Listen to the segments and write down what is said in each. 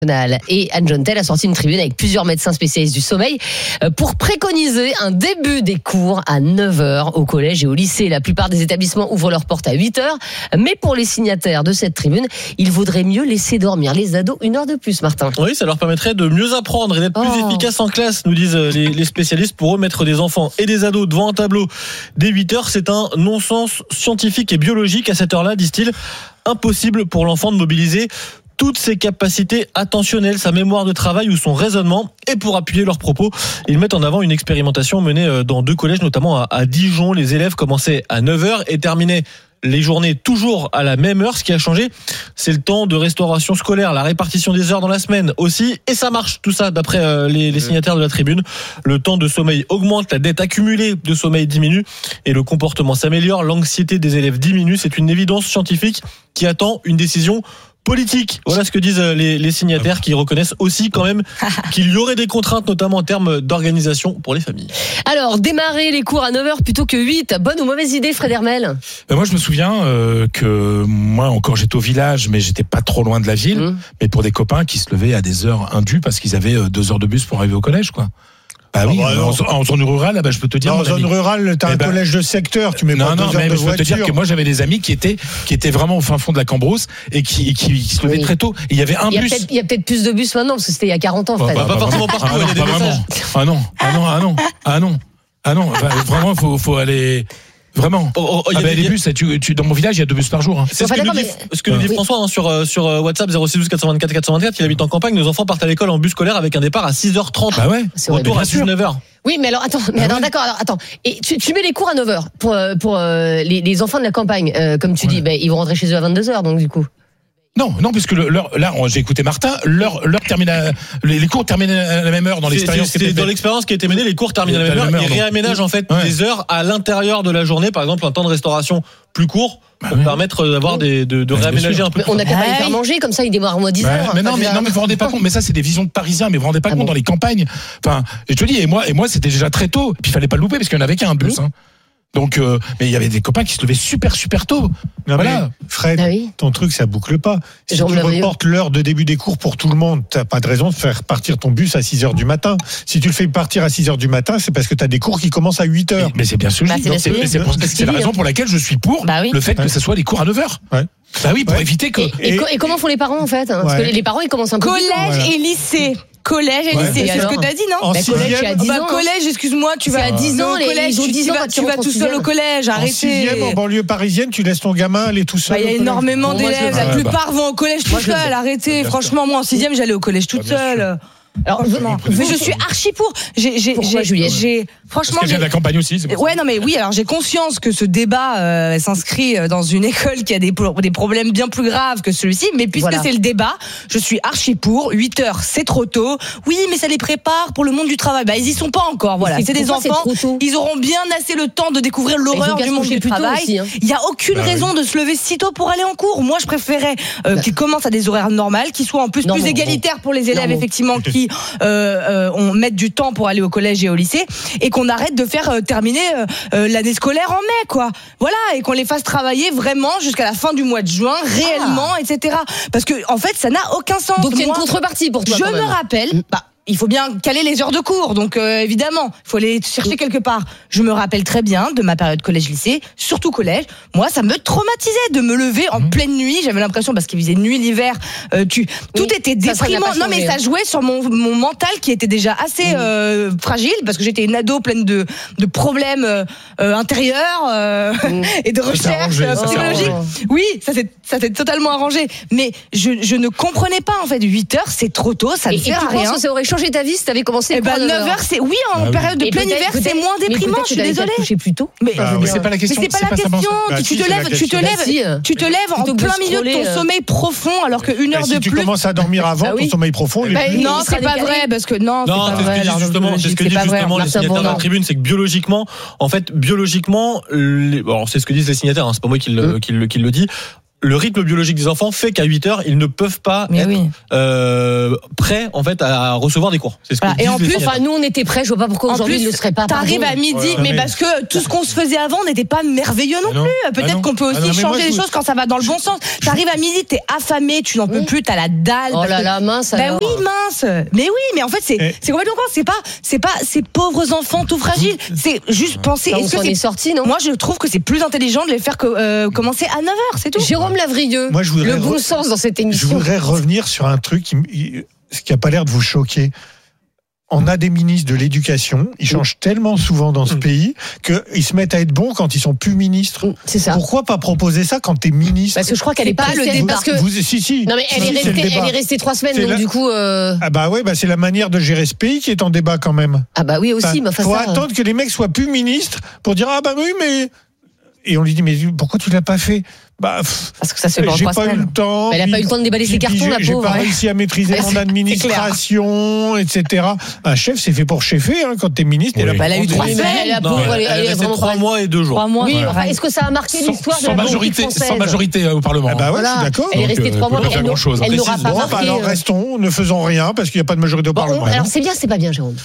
Et Anne Jontel a sorti une tribune avec plusieurs médecins spécialistes du sommeil pour préconiser un début des cours à 9h au collège et au lycée. La plupart des établissements ouvrent leurs portes à 8h, mais pour les signataires de cette tribune, il vaudrait mieux laisser dormir les ados 1 heure de plus, Martin. Oui, ça leur permettrait de mieux apprendre et d'être plus efficaces en classe, nous disent les spécialistes. Pour eux, mettre des enfants et des ados devant un tableau dès 8h, c'est un non-sens scientifique et biologique. À cette heure-là, disent-ils, impossible pour l'enfant de mobiliser toutes ses capacités attentionnelles, sa mémoire de travail ou son raisonnement. Et pour appuyer leurs propos, ils mettent en avant une expérimentation menée dans 2 collèges, notamment à Dijon. Les élèves commençaient à 9h et terminaient les journées toujours à la même heure. Ce qui a changé, c'est le temps de restauration scolaire, la répartition des heures dans la semaine aussi. Et ça marche, tout ça, d'après les signataires de la tribune. Le temps de sommeil augmente, la dette accumulée de sommeil diminue et le comportement s'améliore. L'anxiété des élèves diminue. C'est une évidence scientifique qui attend une décision politique. Voilà ce que disent les signataires, qui reconnaissent aussi quand même qu'il y aurait des contraintes, notamment en termes d'organisation pour les familles. Alors, démarrer les cours à 9h plutôt que 8, bonne ou mauvaise idée, Fred Hermel ? Moi, je me souviens que moi, encore, j'étais au village, mais j'étais pas trop loin de la ville. Mais pour des copains qui se levaient à des heures indues parce qu'ils avaient 2 heures de bus pour arriver au collège, quoi. Ah oui, en zone rurale, je peux te dire. En zone rurale, t'as un collège de secteur, tu mets pas 2 heures de voiture. Je peux te dire que moi, j'avais des amis qui étaient vraiment au fin fond de la Cambrousse et qui se levaient très tôt. Et il y avait un bus. Il y a peut-être plus de bus maintenant, parce que c'était il y a 40 ans, Fred. Pas forcément partout, il y a des messages. Ah non. Vraiment, faut aller. Vraiment. Les bus, dans mon village, il y a 2 bus par jour. C'est ce que nous dit François sur WhatsApp 0612 424 424. Il habite en campagne. Nos enfants partent à l'école en bus scolaire avec un départ à 6h30. Bah ouais. Retour à 19h. Oui, mais alors attends, d'accord. Et tu mets les cours à 9h pour les enfants de la campagne, comme tu dis, ils vont rentrer chez eux à 22h, donc du coup. Non, puisque là, j'ai écouté Martin, les cours terminent à la même heure dans l'expérience. Dans l'expérience qui a été menée, les cours terminent à la même heure. Ils réaménagent en fait des heures à l'intérieur de la journée, par exemple un temps de restauration plus court pour permettre d'avoir de réaménager un peu. On n'a qu'à pas les faire manger, comme ça ils démarrent à moins 10 heures. Mais vous vous rendez pas compte, mais ça c'est des visions de Parisiens, mais vous vous rendez pas compte dans les campagnes. Enfin, je te dis, et moi c'était déjà très tôt, puis il fallait pas le louper parce qu'il n'y en avait qu'un bus. Donc, mais il y avait des copains qui se levaient super tôt. Non, voilà. Mais Fred, ton truc, ça boucle pas. Si tu reportes l'heure de début des cours pour tout le monde, t'as pas de raison de faire partir ton bus à 6h du matin. Si tu le fais partir à 6h du matin, c'est parce que t'as des cours qui commencent à 8h. Mais c'est bien sûr. C'est la raison pour laquelle je suis pour le fait que ce soit des cours à 9h. Ouais. Bah oui, pour éviter que. Et comment font les parents en fait ? Parce que les parents ils commencent un peu. Collège et lycée. Collège et lycée, c'est ce que t'as dit, non? Collège, tu as 10 ans. Collège, excuse-moi, tu vas à 10 ans, collège, tu vas tout seul au collège, arrêtez. En 6e, en banlieue parisienne, tu laisses ton gamin aller tout seul. Il y a énormément d'élèves, la plupart vont au collège tout seul, arrêtez. Franchement, moi en 6e, j'allais au collège toute seule. Alors, mais je suis archi pour. Pourquoi, Juliette ? Franchement, parce que j'ai de la campagne aussi. C'est ouais, non, mais oui. Alors, j'ai conscience que ce débat s'inscrit dans une école qui a des problèmes bien plus graves que celui-ci. Mais puisque c'est le débat, je suis archi pour. 8h, c'est trop tôt. Oui, mais ça les prépare pour le monde du travail. Ils y sont pas encore. Voilà, c'est des enfants. Ils auront bien assez le temps de découvrir l'horreur du monde du travail. Il y a aucune raison de se lever si tôt pour aller en cours. Moi, je préférais qu'ils commencent à des horaires normales, qu'ils soient en plus égalitaires pour les élèves, effectivement, qui on met du temps pour aller au collège et au lycée, et qu'on arrête de faire terminer l'année scolaire en mai, quoi. Voilà, et qu'on les fasse travailler vraiment jusqu'à la fin du mois de juin, réellement, etc. Parce que en fait, ça n'a aucun sens. Donc il y a une contrepartie pour toi. Je me rappelle. Il faut bien caler les heures de cours, donc évidemment, il faut les chercher quelque part. Je me rappelle très bien de ma période collège-lycée, surtout collège. Moi, ça me traumatisait de me lever en pleine nuit. J'avais l'impression, parce qu'il faisait nuit l'hiver, tout était déprimant. Non, mais ça jouait sur mon mental qui était déjà assez fragile, parce que j'étais une ado pleine de problèmes intérieurs et de recherches psychologiques. Oui, ça s'est totalement arrangé. Mais je ne comprenais pas, en fait. 8h, c'est trop tôt, ça ne sert à rien. Tu penses que ça aurait changé ta vie si t'avais commencé 9h, c'est en période de plein hiver, c'est moins déprimant, je suis désolée. Coucher plus tôt. Mais c'est pas la question. Mais c'est pas la question. Tu te lèves en plein milieu de ton sommeil profond, alors que 1 heure de plus. Si tu commences à dormir avant, ton sommeil profond. Non, c'est pas vrai, parce que non, c'est pas vrai. C'est ce que dit justement les signataires de la tribune, c'est que biologiquement, c'est ce que disent les signataires, c'est pas moi qui le dit. le rythme biologique des enfants fait qu'à 8h, ils ne peuvent pas être prêts en fait à recevoir des cours. C'est ce que et en plus, nous on était prêts, je vois pas pourquoi aujourd'hui ils ne le seraient pas. T'arrives à midi, mais parce que tout ce qu'on se faisait avant n'était pas merveilleux non plus. Peut-être qu'on peut aussi changer les choses quand ça va dans le bon sens. T'arrives à midi, t'es affamé, tu n'en peux plus, t'as la dalle. Oh là là, mince. Ben oui, mince. Mais en fait c'est complètement con. C'est pas ces pauvres enfants tout fragiles. C'est juste penser. Est-ce que c'est sorti, non? Moi je trouve que c'est plus intelligent de les faire commencer à 9h, c'est tout. Jérôme Lavrieux, le bon sens dans cette émission. Je voudrais revenir sur un truc qui n'a pas l'air de vous choquer. On a des ministres de l'éducation, ils changent tellement souvent dans ce pays qu'ils se mettent à être bons quand ils sont plus ministres. C'est ça. Pourquoi pas proposer ça quand t'es ministre? Parce que je crois qu'elle est pas le débat. Si. Non mais elle est restée 3 semaines, donc du coup. Ah bah ouais, c'est la manière de gérer ce pays qui est en débat quand même. Ah bah oui aussi. Faut attendre que les mecs soient plus ministres pour dire ah bah oui mais. Et on lui dit mais pourquoi tu l'as pas fait? Parce que ça se fait j'ai pas eu le temps. Mais elle a pas eu le temps de déballer ses cartons, la pauvre. J'ai pas réussi à maîtriser mon administration, etc. Un chef, c'est fait pour cheffer, quand t'es ministre. Elle a eu 3 semaines. Elle a fait 3 mois et 2 jours. 3 mois. Oui, est-ce que ça a marqué l'histoire de la politique française? Sans majorité au Parlement. Bah ouais, je suis d'accord. Elle est restée 3 mois, mais elle n'aura pas marqué. Alors restons, ne faisons rien, parce qu'il n'y a pas de majorité au Parlement. Alors c'est bien, c'est pas bien, Jérôme.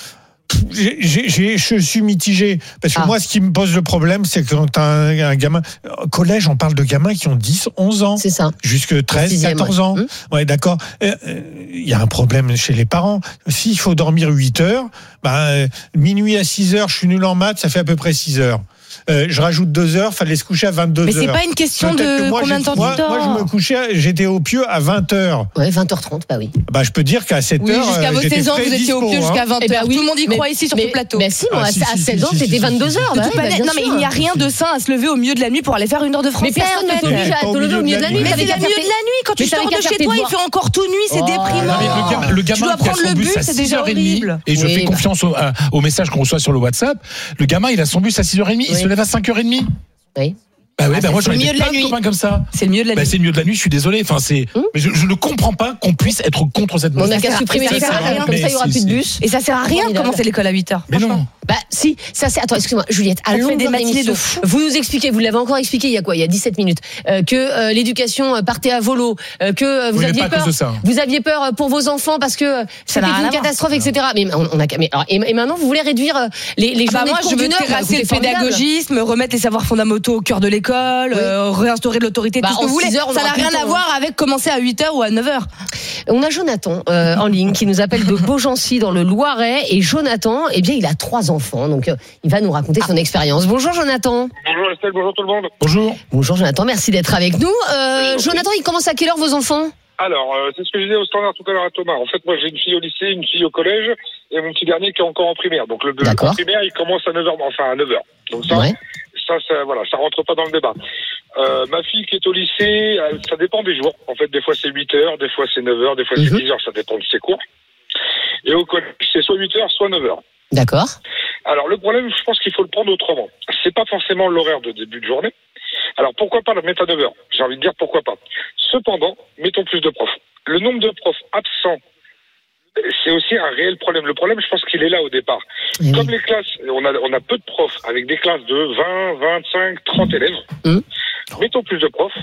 Je suis mitigé parce que moi ce qui me pose le problème c'est que quand t'as un gamin collège, on parle de gamins qui ont 10, 11 ans, c'est ça, jusque 13, 14 ans. Ouais, d'accord. Il y a un problème chez les parents. S'il faut dormir 8 heures, minuit à 6 heures, je suis nul en maths, ça fait à peu près 6 heures. Je rajoute 2 heures, fallait se coucher à 22 heures. Mais c'est pas une question de combien de temps tu dors. Moi, je me couchais, j'étais au pieu à 20 heures. Ouais, 20h30, bah oui. Je peux dire qu'à 7 heures. Jusqu'à vos 16 ans, vous étiez au pieu jusqu'à 20 heures. Tout le monde y croit ici sur ce plateau. Mais si, moi, à 16 ans, c'était 22 heures. Non, mais il n'y a rien de sain à se lever au milieu de la nuit pour aller faire 1 heure de français. Mais personne ne t'oblige à te lever au milieu de la nuit. Mais c'est le milieu de la nuit. Quand tu sors de chez toi, il fait encore tout nuit, c'est déprimant. Le gamin qui a son bus à 6h30, et je fais confiance au message qu'on reçoit sur le WhatsApp, le gamin, il a son bus à 6h30, il se lève à 5h30. Oui. Moi j'en ai plein de copains comme ça. C'est le milieu de la nuit. C'est le milieu de la nuit, je suis désolé. Mais je ne comprends pas qu'on puisse être contre cette mesure. On n'a qu'à supprimer les salles, comme ça il n'y aura plus de bus. Et ça sert à rien de commencer l'école à 8h. Mais non. Si, ça c'est. Attends, excuse-moi, Juliette, à longueur d'émission, vous nous expliquez, vous l'avez encore expliqué il y a 17 minutes, que l'éducation partait à volo, que vous aviez peur. Vous aviez peur pour vos enfants parce que c'était une catastrophe, etc. Mais et maintenant vous voulez réduire les journées de cours d'une heure. Moi je veux terrasser le pédagogisme, remettre les savoirs fondamentaux au cœur de l'école, réinstaurer de l'autorité, tout ce que vous voulez. Ça n'a rien à voir avec commencer à 8h ou à 9h. On a Jonathan en ligne qui nous appelle de Beaugency dans le Loiret, et Jonathan, il a 3 enfants, donc il va nous raconter son expérience. Bonjour Jonathan. Bonjour Estelle, bonjour tout le monde. Bonjour Jonathan, merci d'être avec nous. Jonathan, ils commencent à quelle heure vos enfants? Alors, c'est ce que je disais au standard tout à l'heure à Thomas. En fait, moi j'ai une fille au lycée, une fille au collège, et mon petit dernier qui est encore en primaire. Donc le primaire, il commence à 9h, enfin à 9h. Donc ça rentre pas dans le débat. Ma fille qui est au lycée, ça dépend des jours. En fait, des fois c'est 8h, des fois c'est 9h, des fois c'est 10h, ça dépend de ses cours. Et au collège, c'est soit 8h, soit 9h. D'accord. Alors le problème, je pense qu'il faut le prendre autrement. C'est pas forcément l'horaire de début de journée. Alors pourquoi pas le mettre à 9h? J'ai envie de dire pourquoi pas. Cependant, mettons plus de profs. Le nombre de profs absents, c'est aussi un réel problème. Le problème, je pense qu'il est là au départ. Comme les classes, on a peu de profs avec des classes de 20, 25, 30 élèves. Mettons plus de profs,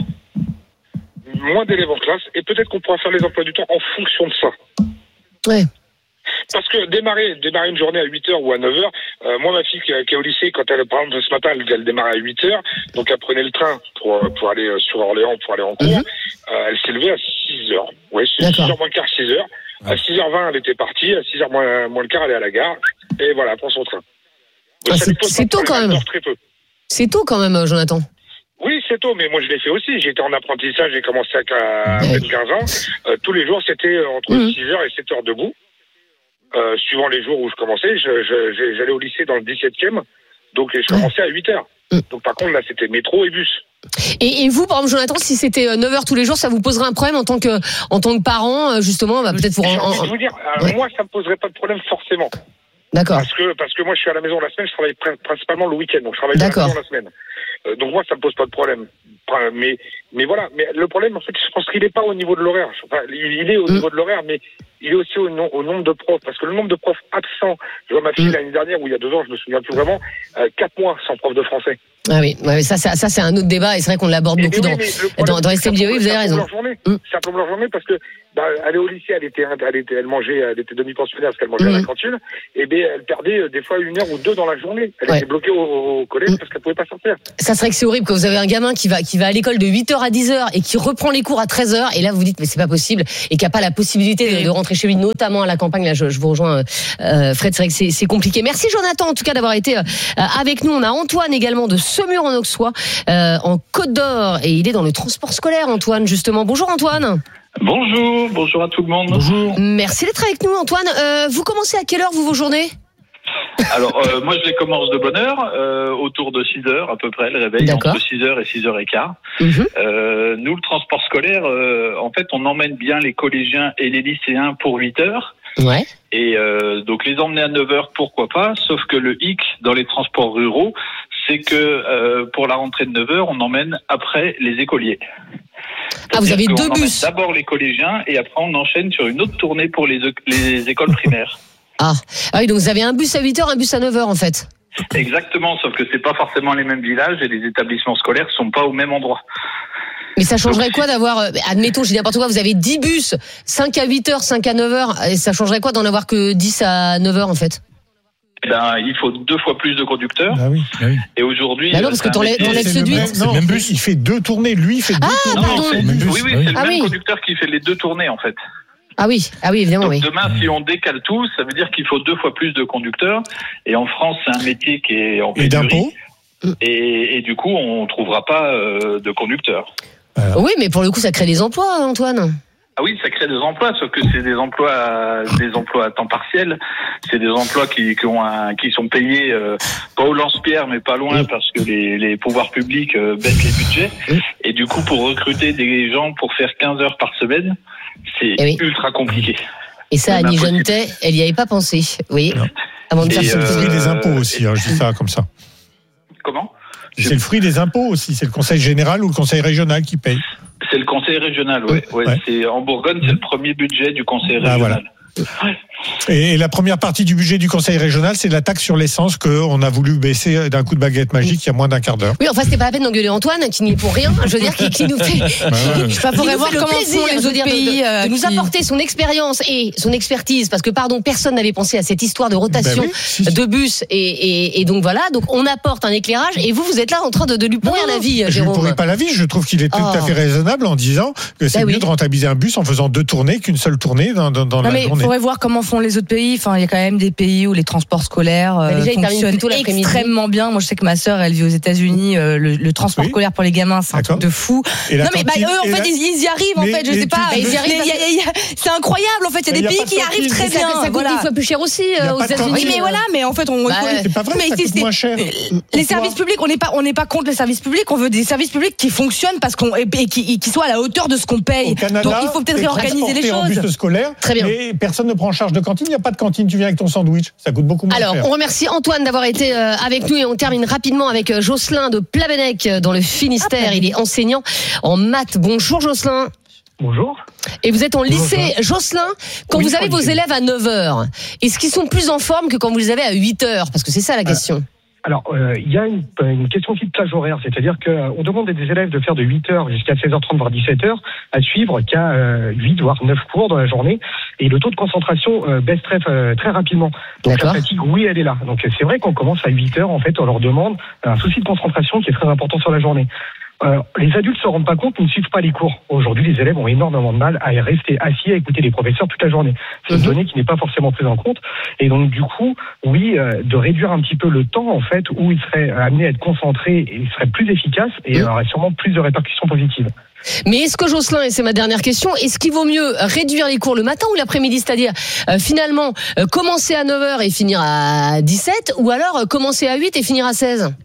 moins d'élèves en classe, et peut-être qu'on pourra faire les emplois du temps en fonction de ça. Ouais. Parce que démarrer une journée à 8h ou à 9h, moi ma fille qui est au lycée, quand elle, par exemple ce matin, elle démarrait à 8h, donc elle prenait le train pour aller sur Orléans, pour aller en cours, elle s'est levée à 6h. Ouais, 6h moins le quart, 6h. À 6h20, elle était partie, à 6h moins le quart, elle est à la gare, et voilà, elle prend son train. C'est tôt quand même. Très peu. C'est tôt quand même, Jonathan. Oui, c'est tôt, mais moi je l'ai fait aussi. J'étais en apprentissage, j'ai commencé à 15 ans. Tous les jours, c'était entre 6h et 7h debout. Suivant les jours où je commençais, j'allais au lycée dans le 17e, donc je commençais à 8h. Donc par contre, là, c'était métro et bus. Et vous, par exemple, Jonathan, si c'était 9h tous les jours, ça vous poserait un problème en tant que parent, justement, peut-être pour... Je veux dire, moi, ça me poserait pas de problème forcément. D'accord. Parce que moi, je suis à la maison la semaine, je travaille principalement le week-end, donc je travaille à la maison la semaine. Donc moi, ça me pose pas de problème. Mais voilà. Mais le problème, en fait, je pense qu'il n'est pas au niveau de l'horaire. Enfin, il est au niveau de l'horaire, mais il est aussi au nombre de profs. Parce que le nombre de profs absents, je vois ma fille l'année dernière, ou il y a 2 ans, je me souviens plus vraiment, 4 mois sans prof de français. Ah oui, ça c'est un autre débat et c'est vrai qu'on l'aborde beaucoup dans les SMJ. Oui, vous avez raison. C'est un peu leur journée parce que aller au lycée, elle mangeait, elle était demi-pensionnaire parce qu'elle mangeait à la cantine, et bien elle perdait des fois 1 heure ou 2 dans la journée. Elle était bloquée au collège parce qu'elle pouvait pas sortir. Ça serait que c'est horrible quand vous avez un gamin qui va à l'école de 8h à 10h et qui reprend les cours à 13h et là vous dites mais c'est pas possible et qui a pas la possibilité de rentrer chez lui, notamment à la campagne. Là je vous rejoins Fred, c'est vrai que c'est compliqué. Merci Jonathan en tout cas d'avoir été avec nous. On a Antoine également de Semur en Auxois en Côte d'Or et il est dans le transport scolaire Antoine justement. Bonjour Antoine. Bonjour à tout le monde. Bonjour. Merci d'être avec nous Antoine. Vous commencez à quelle heure vos journées? Alors moi je les commence de bonne heure, autour de 6h à peu près, le réveil entre 6h et 6h15. Nous le transport scolaire, en fait on emmène bien les collégiens et les lycéens pour 8h. Ouais. Et donc les emmener à 9h pourquoi pas, sauf que le hic dans les transports ruraux, c'est que pour la rentrée de 9h on emmène après les écoliers. Vous avez 2 bus. D'abord les collégiens et après on enchaîne sur une autre tournée pour les écoles primaires. Ah oui, donc vous avez un bus à 8h, un bus à 9h en fait. Exactement, sauf que c'est pas forcément les mêmes villages et les établissements scolaires sont pas au même endroit. Mais ça changerait quoi d'avoir, admettons, je dis n'importe quoi, vous avez 10 bus, 5 à 8h, 5 à 9h, et ça changerait quoi d'en avoir que 10 à 9h en fait? Il faut 2 fois plus de conducteurs. Ah oui. Et aujourd'hui. Non, parce que t'enlèves celui. C'est le même bus, il fait 2 tournées. Lui, il fait 2 tournées. Pardon. C'est le même conducteur qui fait les 2 tournées, en fait. Ah oui, évidemment, donc, demain, si on décale tout, ça veut dire qu'il faut 2 fois plus de conducteurs. Et en France, c'est un métier qui est en pénurie. Et d'impôts. Et du coup, on trouvera pas de conducteurs. Oui, mais pour le coup, ça crée des emplois, Antoine. Ah oui, ça crée des emplois, sauf que c'est des emplois à temps partiel. C'est des emplois qui sont payés pas au lance-pierre, mais pas loin, parce que les pouvoirs publics baissent les budgets. Et du coup, pour recruter des gens pour faire 15 heures par semaine, c'est ultra compliqué. Et ça, Annie Jeunetet, elle n'y avait pas pensé. Oui. Avant de faire c'est le fruit des impôts aussi, je dis ça comme ça. Comment ? C'est le fruit des impôts aussi. C'est le conseil général ou le conseil régional qui paye. C'est le conseil régional, ouais. C'est en Bourgogne, c'est le premier budget du conseil régional. Voilà. Et la première partie du budget du conseil régional, c'est la taxe sur l'essence qu'on a voulu baisser d'un coup de baguette magique il y a moins d'un quart d'heure. Oui, enfin, c'était pas la peine d'engueuler Antoine, qui n'y est pour rien. Je veux dire, qui nous fait. Je pourrais voir comment font les autres pays de nous apporter son expérience et son expertise, parce que personne n'avait pensé à cette histoire de rotation de bus et donc voilà. Donc on apporte un éclairage et vous êtes là en train de lui pourrir la vie, Jérôme. Je ne pourris pas la vie. Je trouve qu'il est tout à fait raisonnable en disant que c'est mieux de rentabiliser un bus en faisant 2 tournées qu'une seule tournée dans la journée. Il faudrait voir comment font les autres pays. Enfin, il y a quand même des pays où les transports scolaires fonctionnent extrêmement bien. Moi, je sais que ma sœur, elle vit aux États-Unis. Le transport scolaire pour les gamins, c'est un truc de fou. Eux, en fait, ils y arrivent. En fait, je sais pas. Ils y arrivent. C'est incroyable. En fait, il y a des pays qui arrivent très bien. Ça coûte 10 fois plus cher aussi aux États-Unis. Mais voilà. Mais en fait, c'est pas vrai. Ça coûte moins cher. Les services publics, on n'est pas contre les services publics. On veut des services publics qui fonctionnent et qui soient à la hauteur de ce qu'on paye. Donc, il faut peut-être réorganiser les choses. Bus scolaire. Très bien. Et personne ne prend en charge de cantine. Il n'y a pas de cantine. Tu viens avec ton sandwich. Ça coûte beaucoup moins cher. Alors, on remercie Antoine d'avoir été avec nous et on termine rapidement avec Jocelyn de Plabennec dans le Finistère. Il est enseignant en maths. Bonjour Jocelyn. Bonjour. Et vous êtes en lycée. Jocelyn, quand vous avez vos élèves à 9h, est-ce qu'ils sont plus en forme que quand vous les avez à 8h? Parce que c'est ça la question. Alors, il y a une question aussi de plage horaire, c'est-à-dire qu'on demande à des élèves de faire de 8h jusqu'à 16h30, voire 17h, à suivre qu'à 8 voire 9 cours dans la journée, et le taux de concentration baisse très rapidement. Donc la fatigue, oui, elle est là. Donc c'est vrai qu'on commence à 8h, en fait, on leur demande un souci de concentration qui est très important sur la journée. Les adultes se rendent pas compte, ils ne suivent pas les cours. Aujourd'hui, les élèves ont énormément de mal à rester assis, à écouter les professeurs toute la journée. C'est une donnée qui n'est pas forcément prise en compte. Et donc, du coup, oui, de réduire un petit peu le temps, en fait, où ils seraient amenés à être concentrés et ils seraient plus efficaces et aurait sûrement plus de répercussions positives. Mais est-ce que Jocelyn, et c'est ma dernière question, est-ce qu'il vaut mieux réduire les cours le matin ou l'après-midi, c'est-à-dire finalement commencer à 9h et finir à 17, ou alors commencer à 8 et finir à 16?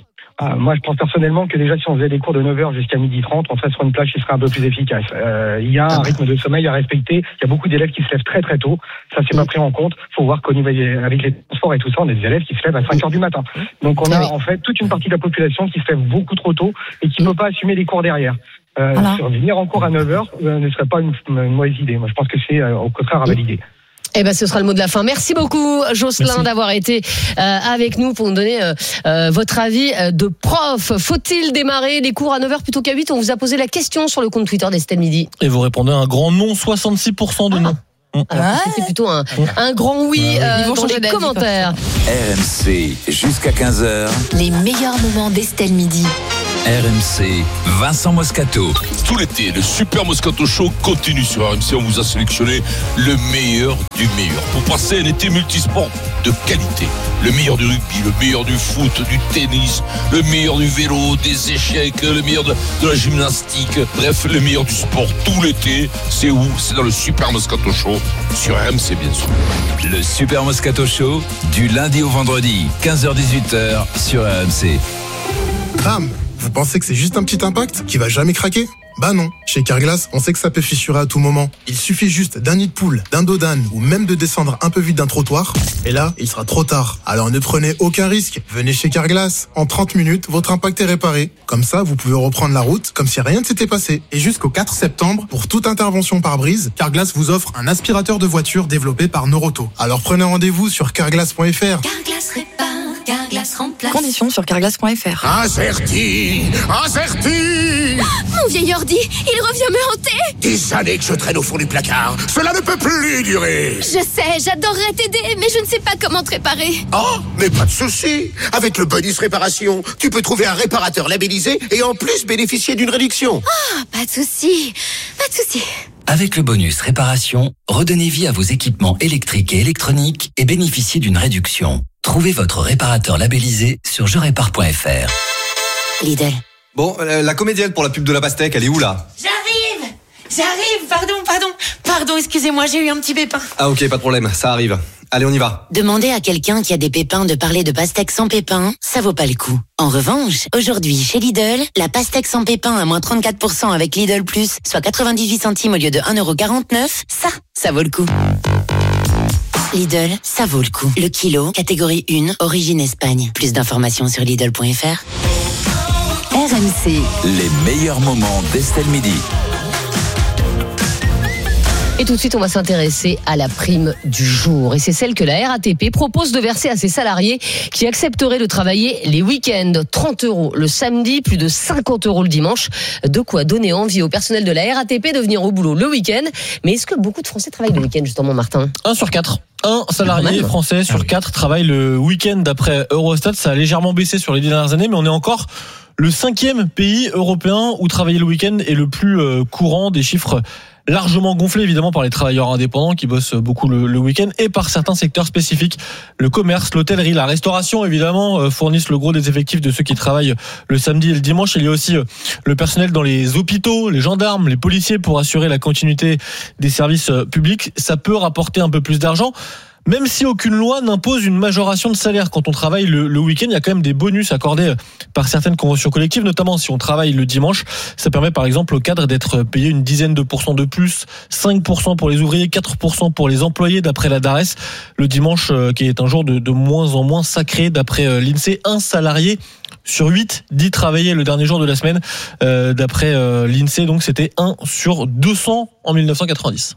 Moi, je pense personnellement que déjà, si on faisait des cours de 9h jusqu'à 12h30, on serait sur une plage qui serait un peu plus efficace. Il y a un rythme de sommeil à respecter. Il y a beaucoup d'élèves qui se lèvent très très tôt. Ça, c'est pas pris en compte. Faut voir qu'au niveau avec les transports et tout ça, on a des élèves qui se lèvent à 5h du matin. Donc, on a en fait toute une partie de la population qui se lève beaucoup trop tôt et qui ne peut pas assumer les cours derrière. Venir en cours à 9h ne serait pas une mauvaise idée. Moi, je pense que c'est au contraire à valider. Eh ben, ce sera le mot de la fin. Merci beaucoup, Jocelyn, d'avoir été avec nous pour nous donner votre avis de prof. Faut-il démarrer les cours à 9h plutôt qu'à 8? On vous a posé la question sur le compte Twitter d'Estelle Midi. Et vous répondez un grand non, 66% de non. Alors, c'est plutôt un grand oui dans les commentaires. RMC, jusqu'à 15h. Les meilleurs moments d'Estelle Midi. RMC, Vincent Moscato. Tout l'été, le Super Moscato Show continue sur RMC. On vous a sélectionné le meilleur du meilleur pour passer un été multisport de qualité. Le meilleur du rugby, le meilleur du foot, du tennis, le meilleur du vélo, des échecs, le meilleur de la gymnastique. Bref, le meilleur du sport tout l'été. C'est où? C'est dans le Super Moscato Show sur RMC, bien sûr. Le Super Moscato Show, du lundi au vendredi, 15h-18h sur RMC. Bam! Vous pensez que c'est juste un petit impact qui va jamais craquer? Bah non. Chez Carglass, on sait que ça peut fissurer à tout moment. Il suffit juste d'un nid de poule, d'un dos d'âne ou même de descendre un peu vite d'un trottoir. Et là, il sera trop tard. Alors ne prenez aucun risque. Venez chez Carglass. En 30 minutes, votre impact est réparé. Comme ça, vous pouvez reprendre la route comme si rien ne s'était passé. Et jusqu'au 4 septembre, pour toute intervention par brise, Carglass vous offre un aspirateur de voiture développé par Noroto. Alors prenez rendez-vous sur carglass.fr. Carglass répare, Carglass remplace. Conditions sur carglass.fr. Acerti. Mon vieil ordi, il revient me hanter. Des années que je traîne au fond du placard. Cela ne peut plus durer. Je sais, j'adorerais t'aider, mais je ne sais pas comment te réparer. Oh, mais pas de souci. Avec le bonus réparation, tu peux trouver un réparateur labellisé et en plus bénéficier d'une réduction. Ah, pas de souci. Avec le bonus réparation, redonnez vie à vos équipements électriques et électroniques et bénéficiez d'une réduction. Trouvez votre réparateur labellisé sur jerépare.fr. Lidl. Bon, la comédienne pour la pub de la pastèque, elle est où là? J'arrive, pardon, excusez-moi, j'ai eu un petit pépin. Ah ok, pas de problème, ça arrive. Allez, on y va. Demander à quelqu'un qui a des pépins de parler de pastèque sans pépins, ça vaut pas le coup. En revanche, aujourd'hui, chez Lidl, la pastèque sans pépins à moins 34% avec Lidl Plus, soit 98 centimes au lieu de 1,49€, ça vaut le coup. Lidl, ça vaut le coup. Le kilo, catégorie 1, origine Espagne. Plus d'informations sur Lidl.fr. RMC. Les meilleurs moments d'Estelle Midi. Et tout de suite, on va s'intéresser à la prime du jour. Et c'est celle que la RATP propose de verser à ses salariés qui accepteraient de travailler les week-ends. 30€ le samedi, plus de 50€ le dimanche. De quoi donner envie au personnel de la RATP de venir au boulot le week-end. Mais est-ce que beaucoup de Français travaillent le week-end, justement, Martin? 1 sur 4. Un salarié français sur 4 travaille le week-end d'après Eurostat. Ça a légèrement baissé sur les 10 dernières années, mais on est encore le 5e pays européen où travailler le week-end est le plus courant. Des chiffres largement gonflés évidemment par les travailleurs indépendants qui bossent beaucoup le week-end et par certains secteurs spécifiques. Le commerce, l'hôtellerie, la restauration évidemment fournissent le gros des effectifs de ceux qui travaillent le samedi et le dimanche. Il y a aussi le personnel dans les hôpitaux, les gendarmes, les policiers pour assurer la continuité des services publics. Ça peut rapporter un peu plus d'argent. Même si aucune loi n'impose une majoration de salaire quand on travaille le week-end, il y a quand même des bonus accordés par certaines conventions collectives, notamment si on travaille le dimanche. Ça permet par exemple aux cadres d'être payés une dizaine de pourcents de plus, 5% pour les ouvriers, 4% pour les employés d'après la DARES. Le dimanche qui est un jour de moins en moins sacré d'après l'INSEE, un salarié sur 8 dit travailler le dernier jour de la semaine d'après l'INSEE, donc c'était 1 sur 200 en 1990.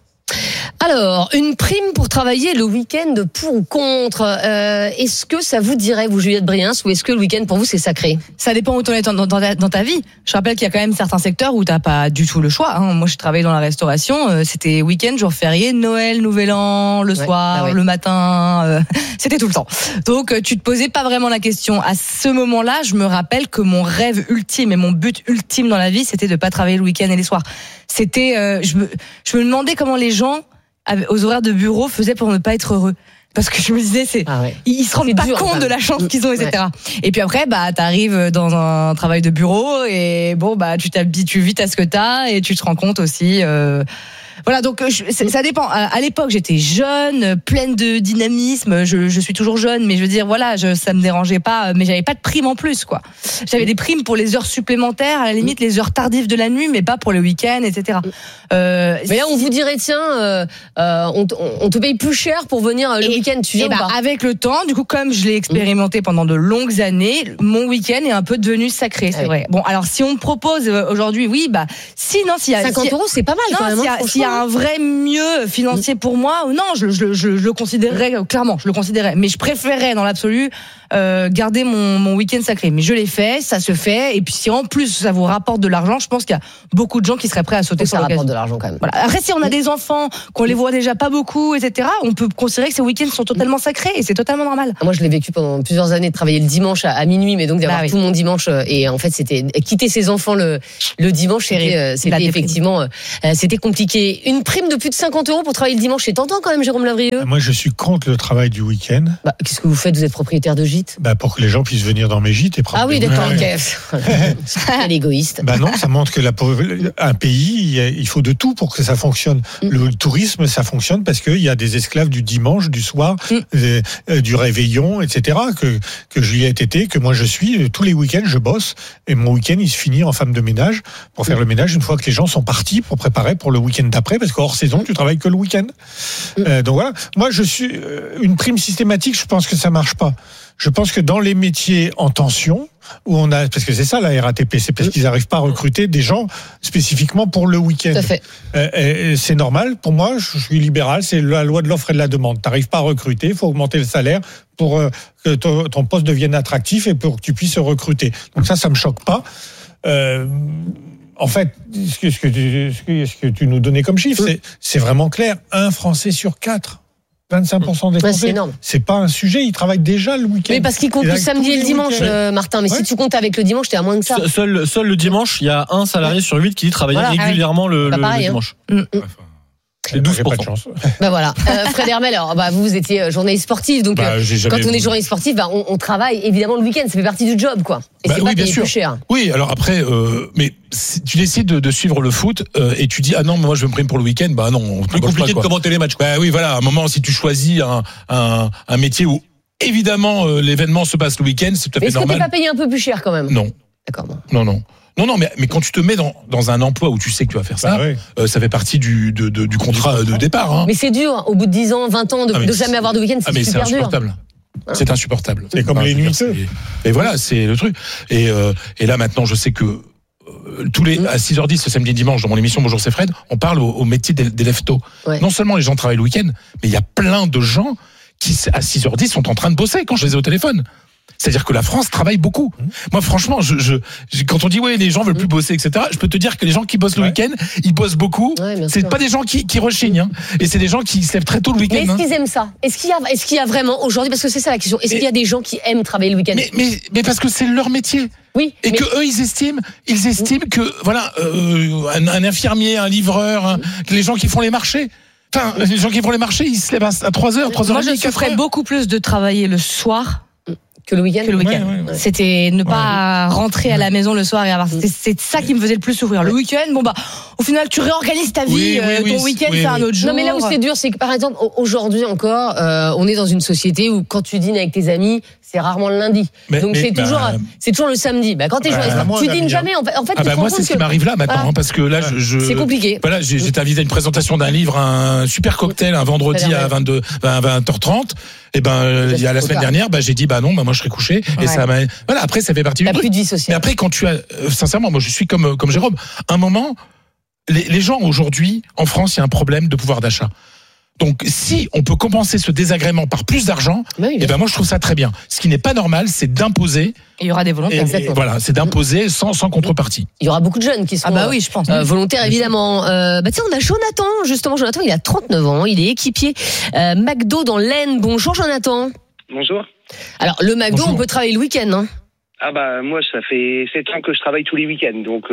Alors, une prime pour travailler le week-end, pour ou contre? Est-ce que ça vous dirait, vous, Juliette Briens, ou est-ce que le week-end pour vous c'est sacré? Ça dépend où tu en es dans ta vie. Je rappelle qu'il y a quand même certains secteurs où t'as pas du tout le choix. Moi, j'ai travaillé dans la restauration. C'était week-end, jour férié, Noël, Nouvel An, le soir, le matin. C'était tout le temps. Donc, tu te posais pas vraiment la question. À ce moment-là, je me rappelle que mon rêve ultime et mon but ultime dans la vie, c'était de pas travailler le week-end et les soirs. C'était, je me demandais comment les gens aux horaires de bureau faisaient pour ne pas être heureux. Parce que je me disais, ils se rendent pas compte de la chance qu'ils ont, etc. Ouais. Et puis après, t'arrives dans un travail de bureau et tu t'habitues vite à ce que t'as et tu te rends compte aussi. Voilà, donc ça dépend. À l'époque, j'étais jeune, pleine de dynamisme. Je suis toujours jeune, mais je veux dire, voilà, ça me dérangeait pas. Mais j'avais pas de prime en plus, quoi. J'avais des primes pour les heures supplémentaires, à la limite les heures tardives de la nuit, mais pas pour le week-end, etc. Mais là, on vous dirait, tiens, on te paye plus cher pour venir le week-end. Tu viens ou pas? Avec le temps, du coup, comme je l'ai expérimenté pendant de longues années, mon week-end est un peu devenu sacré, c'est vrai. Bon, alors si on me propose aujourd'hui, oui, s'il y a 50€, c'est pas mal quand même. S'il y a un vrai mieux financier pour moi, non, je le considérerais clairement, je le considérais, mais je préférerais dans l'absolu garder mon week-end sacré. Mais je l'ai fait, ça se fait, et puis si en plus ça vous rapporte de l'argent, je pense qu'il y a beaucoup de gens qui seraient prêts à sauter sur l'occasion. Ça rapporte de l'argent quand même. Voilà. Après, si on a des enfants, qu'on les voit déjà pas beaucoup, etc., on peut considérer que ces week-ends sont totalement sacrés, et c'est totalement normal. Moi, je l'ai vécu pendant plusieurs années, de travailler le dimanche à minuit, mais donc d'avoir tout mon dimanche, et en fait, c'était quitter ses enfants le dimanche, c'était effectivement, c'était compliqué. Une prime de plus de 50 € pour travailler le dimanche, c'est tentant quand même, Jérôme Lavrieux. Moi, je suis contre le travail du week-end. Qu'est-ce que vous faites? Vous êtes propriétaire de gîte? Pour que les gens puissent venir dans mes gîtes et prendre. Ah oui, d'accord, ok. Quel égoïste. Non, ça montre que un pays, il faut de tout pour que ça fonctionne. Le tourisme, ça fonctionne parce qu'il y a des esclaves du dimanche, du soir, du réveillon, etc. Que Juliette était, que moi je suis. Tous les week-ends, je bosse et mon week-end, il se finit en femme de ménage pour faire le ménage une fois que les gens sont partis pour préparer pour le week-end d'après, parce qu'hors saison, tu travailles que le week-end. Donc voilà. Moi, je suis une prime systématique. Je pense que ça marche pas. Je pense que dans les métiers en tension, où on a, parce que c'est ça la RATP, c'est parce qu'ils n'arrivent pas à recruter des gens spécifiquement pour le week-end. Tout à fait. C'est normal. Pour moi, je suis libéral. C'est la loi de l'offre et de la demande. Tu n'arrives pas à recruter, il faut augmenter le salaire pour que ton poste devienne attractif et pour que tu puisses recruter. Donc ça me choque pas. En fait, ce que tu nous donnais comme chiffre, c'est vraiment clair. 1 Français sur 4. 25% des Français, c'est pas un sujet, ils travaillent déjà le week-end. Mais parce qu'ils comptent le samedi et le dimanche, Martin. Mais si tu comptes avec le dimanche, t'es à moins que ça. Seul le dimanche, il y a 1 salarié sur 8 qui travaille régulièrement le dimanche. C'est 12%. Pas de chance. Voilà. Fred Hermel, alors, vous étiez journaliste sportif, donc quand on est journaliste sportif, on travaille évidemment le week-end, ça fait partie du job, quoi. Et c'est pas payé plus cher. Oui, alors après, mais tu décides de suivre le foot et tu dis non, mais moi je veux me prime pour le week-end, non. Plus compliqué de commenter les matchs. Oui, voilà. À un moment, si tu choisis un métier où évidemment l'événement se passe le week-end, c'est tout à fait normal. Est-ce que t'es pas payé un peu plus cher quand même? Non. D'accord. Non, mais quand tu te mets dans un emploi où tu sais que tu vas faire ça, ça fait partie du contrat de départ. Hein. Mais c'est dur, au bout de 10 ans, 20 ans, de jamais avoir de week-end, c'est super dur. C'est insupportable. C'est comme les nuits. Et voilà, c'est le truc. Et là, maintenant, je sais que à 6h10, le samedi et dimanche, dans mon émission Bonjour c'est Fred, on parle au métier des leftos. Non seulement les gens travaillent le week-end, mais il y a plein de gens qui, à 6h10, sont en train de bosser quand je les ai au téléphone. C'est-à-dire que la France travaille beaucoup. Moi, franchement, quand on dit les gens veulent plus bosser, etc., je peux te dire que les gens qui bossent le week-end, ils bossent beaucoup. C'est pas des gens qui rechignent, hein. Et c'est des gens qui se lèvent très tôt le week-end. Mais est-ce qu'ils aiment ça? Est-ce qu'il y a vraiment aujourd'hui, parce que c'est ça la question, est-ce qu'il y a des gens qui aiment travailler le week-end? Mais parce que c'est leur métier. Oui. Et que eux, ils estiment que voilà, un infirmier, un livreur, les gens qui font les marchés. Enfin, les gens qui font les marchés, ils se lèvent à 3h, 3h. Moi, je souffrais beaucoup plus de travailler le soir que le week-end. C'était ne pas rentrer à la maison le soir et avoir. C'est ça qui me faisait le plus souffrir. Le week-end, au final, tu réorganises ta vie. Ton week-end, c'est un autre jour. Non, mais là où c'est dur, c'est que par exemple, aujourd'hui encore, on est dans une société où quand tu dînes avec tes amis, c'est rarement le lundi. Donc c'est toujours le samedi. Quand t'es journaliste, tu dînes jamais. En fait, moi, c'est ce qui m'arrive là maintenant, hein, parce que là, c'est compliqué. Voilà, j'étais invité à une présentation d'un livre, un super cocktail, un vendredi à 20h30. Et il y a la semaine dernière, j'ai dit non, moi je serais couché. Et ça m'a. Voilà, après ça fait partie du truc. Plus de vie sociale. Mais après, quand tu as, sincèrement, moi je suis comme Jérôme. Un moment, les gens aujourd'hui en France, il y a un problème de pouvoir d'achat. Donc, si on peut compenser ce désagrément par plus d'argent, moi je trouve ça très bien. Ce qui n'est pas normal, c'est d'imposer. Il y aura des volontaires. Voilà, c'est d'imposer sans contrepartie. Il y aura beaucoup de jeunes qui seront oui, je pense. volontaires, évidemment. On a Jonathan, justement. Jonathan, il a 39 ans, il est équipier McDo dans l'Aisne. Bonjour, Jonathan. Bonjour. Alors, le McDo, on peut travailler le week-end, hein? Moi, ça fait 7 ans que je travaille tous les week-ends, donc...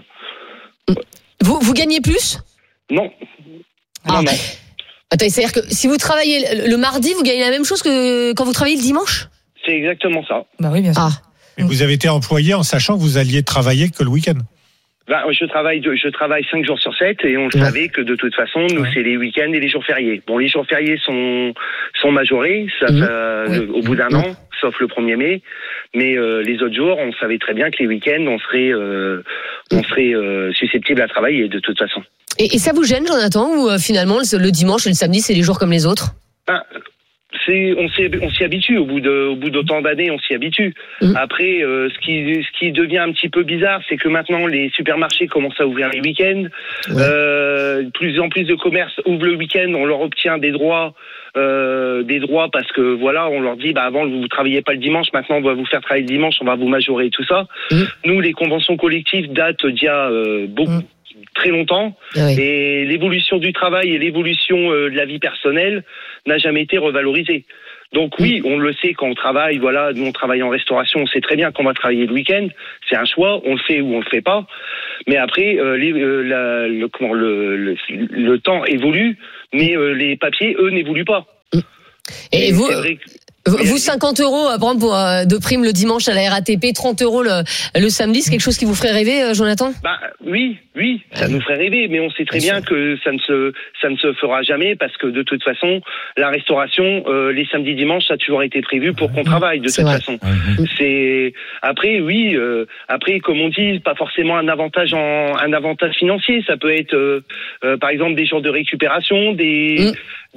Vous gagnez plus? Non. Non. Attends, c'est-à-dire que si vous travaillez le mardi, vous gagnez la même chose que quand vous travaillez le dimanche? C'est exactement ça. Oui, bien sûr. Mais vous avez été employé en sachant que vous alliez travailler que le week-end? Je travaille 5 jours sur 7 et on savait que de toute façon, nous, c'est les week-ends et les jours fériés. Bon, les jours fériés sont majorés au bout d'un an, sauf le 1er mai. Mais les autres jours, on savait très bien que les week-ends, on serait susceptible à travailler de toute façon. Et ça vous gêne, Jonathan, ou finalement le dimanche et le samedi, c'est les jours comme les autres? s'y habitue. Au bout d'autant d'années, on s'y habitue. Après, ce qui devient un petit peu bizarre, c'est que maintenant les supermarchés commencent à ouvrir les week-ends. Plus en plus de commerces ouvrent le week-end. On leur obtient des droits parce que voilà, on leur dit avant vous travaillez pas le dimanche, maintenant on va vous faire travailler le dimanche, on va vous majorer tout ça. Nous, les conventions collectives datent d'il y a très longtemps, et l'évolution du travail et l'évolution de la vie personnelle n'a jamais été revalorisée. Donc oui, on le sait quand on travaille, voilà, nous on travaille en restauration, on sait très bien qu'on va travailler le week-end, c'est un choix, on le fait ou on le fait pas. Mais après, le temps évolue, mais les papiers, eux, n'évoluent pas. Et vous, 50 euros par exemple, de prime le dimanche à la RATP, 30 euros le samedi, c'est quelque chose qui vous ferait rêver, Jonathan ? Oui, ça nous ferait rêver, mais on sait très bien que ça ne se fera jamais, parce que de toute façon, la restauration, les samedis, dimanches, ça a toujours été prévu pour qu'on travaille, de toute façon. C'est après, après, comme on dit, pas forcément un avantage financier, ça peut être, par exemple, des jours de récupération, des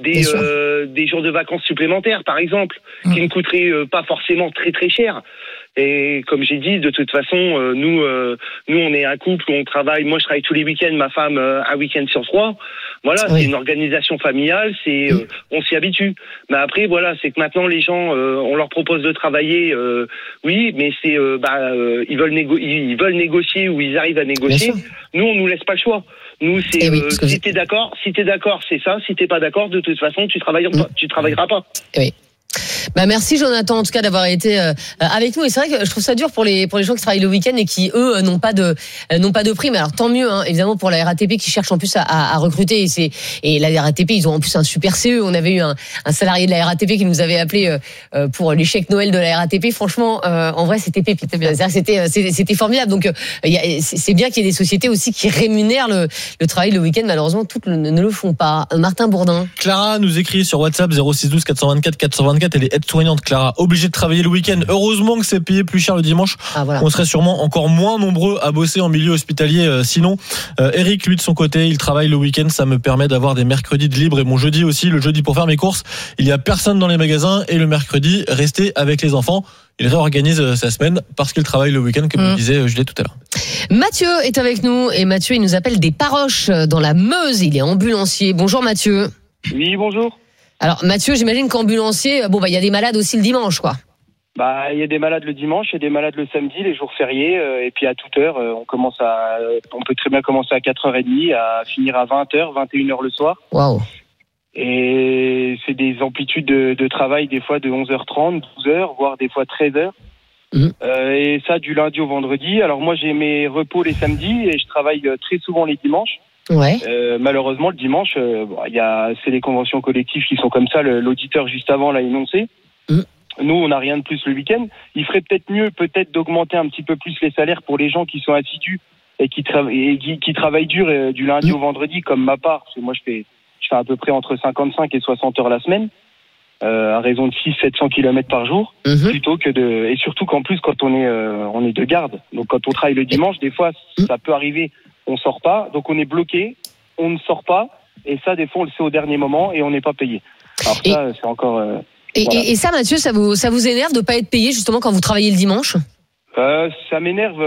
jours de vacances supplémentaires, par exemple, qui ne coûteraient pas forcément très très cher. Et comme j'ai dit, de toute façon, nous on est un couple, on travaille. Moi, je travaille tous les week-ends, ma femme un week-end sur 3. Voilà, c'est une organisation familiale, on s'y habitue. Mais après, voilà, c'est que maintenant les gens, on leur propose de travailler, mais c'est, ils veulent négocier, ou ils arrivent à négocier. Nous, on nous laisse pas le choix. Nous, c'est si t'es d'accord, c'est ça. Si t'es pas d'accord, de toute façon, tu travailleras pas. Oui. Merci Jonathan en tout cas d'avoir été avec nous, et c'est vrai que je trouve ça dur pour les gens qui travaillent le week-end et qui eux n'ont pas de prime. Alors tant mieux évidemment pour la RATP qui cherche en plus à recruter, et la RATP ils ont en plus un super CE. On avait eu un salarié de la RATP qui nous avait appelé pour les chèques Noël de la RATP. Franchement en vrai c'était pépite, c'était formidable. Donc c'est bien qu'il y ait des sociétés aussi qui rémunèrent le travail le week-end. Malheureusement toutes ne le font pas. Martin Bourdin. Clara nous écrit sur WhatsApp 0612 424 424. Elle est aide-soignante, Clara, obligée de travailler le week-end. Heureusement que c'est payé plus cher le dimanche. Voilà. On serait sûrement encore moins nombreux à bosser en milieu hospitalier sinon. Eric, lui de son côté, il travaille le week-end, ça me permet d'avoir des mercredis de libre, et mon jeudi aussi, le jeudi pour faire mes courses. Il y a personne dans les magasins, et le mercredi, rester avec les enfants. Il réorganise sa semaine parce qu'il travaille le week-end, comme disait Juliette tout à l'heure. Mathieu est avec nous, et Mathieu, il nous appelle des Paroches dans la Meuse. Il est ambulancier. Bonjour Mathieu. Oui, bonjour. Alors Mathieu, j'imagine qu'ambulancier, il y a des malades aussi le dimanche, quoi. Il y a des malades le dimanche, il y a des malades le samedi, les jours fériés, et puis à toute heure, on peut très bien commencer à 4h30, à finir à 20h, 21h le soir. Waouh. Et c'est des amplitudes de travail des fois de 11h30, 12h, voire des fois 13h. Et ça du lundi au vendredi. Alors moi j'ai mes repos les samedis et je travaille très souvent les dimanches. Ouais. Malheureusement le dimanche, c'est les conventions collectives qui sont comme ça. L'auditeur juste avant l'a énoncé. Nous on n'a rien de plus le week-end. Il ferait peut-être mieux d'augmenter un petit peu plus les salaires pour les gens qui sont assidus et qui travaillent dur du lundi au vendredi, comme ma part. Parce que moi je fais à peu près entre 55 et 60 heures la semaine. À raison de 600-700 km par jour, plutôt que et surtout qu'en plus quand on est de garde, donc quand on travaille le dimanche, des fois ça peut arriver, on sort pas, donc on est bloqué, on ne sort pas, et ça des fois on le sait au dernier moment et on n'est pas payé. Alors ça c'est encore. Et ça Mathieu, ça vous énerve de pas être payé justement quand vous travaillez le dimanche? Ça m'énerve,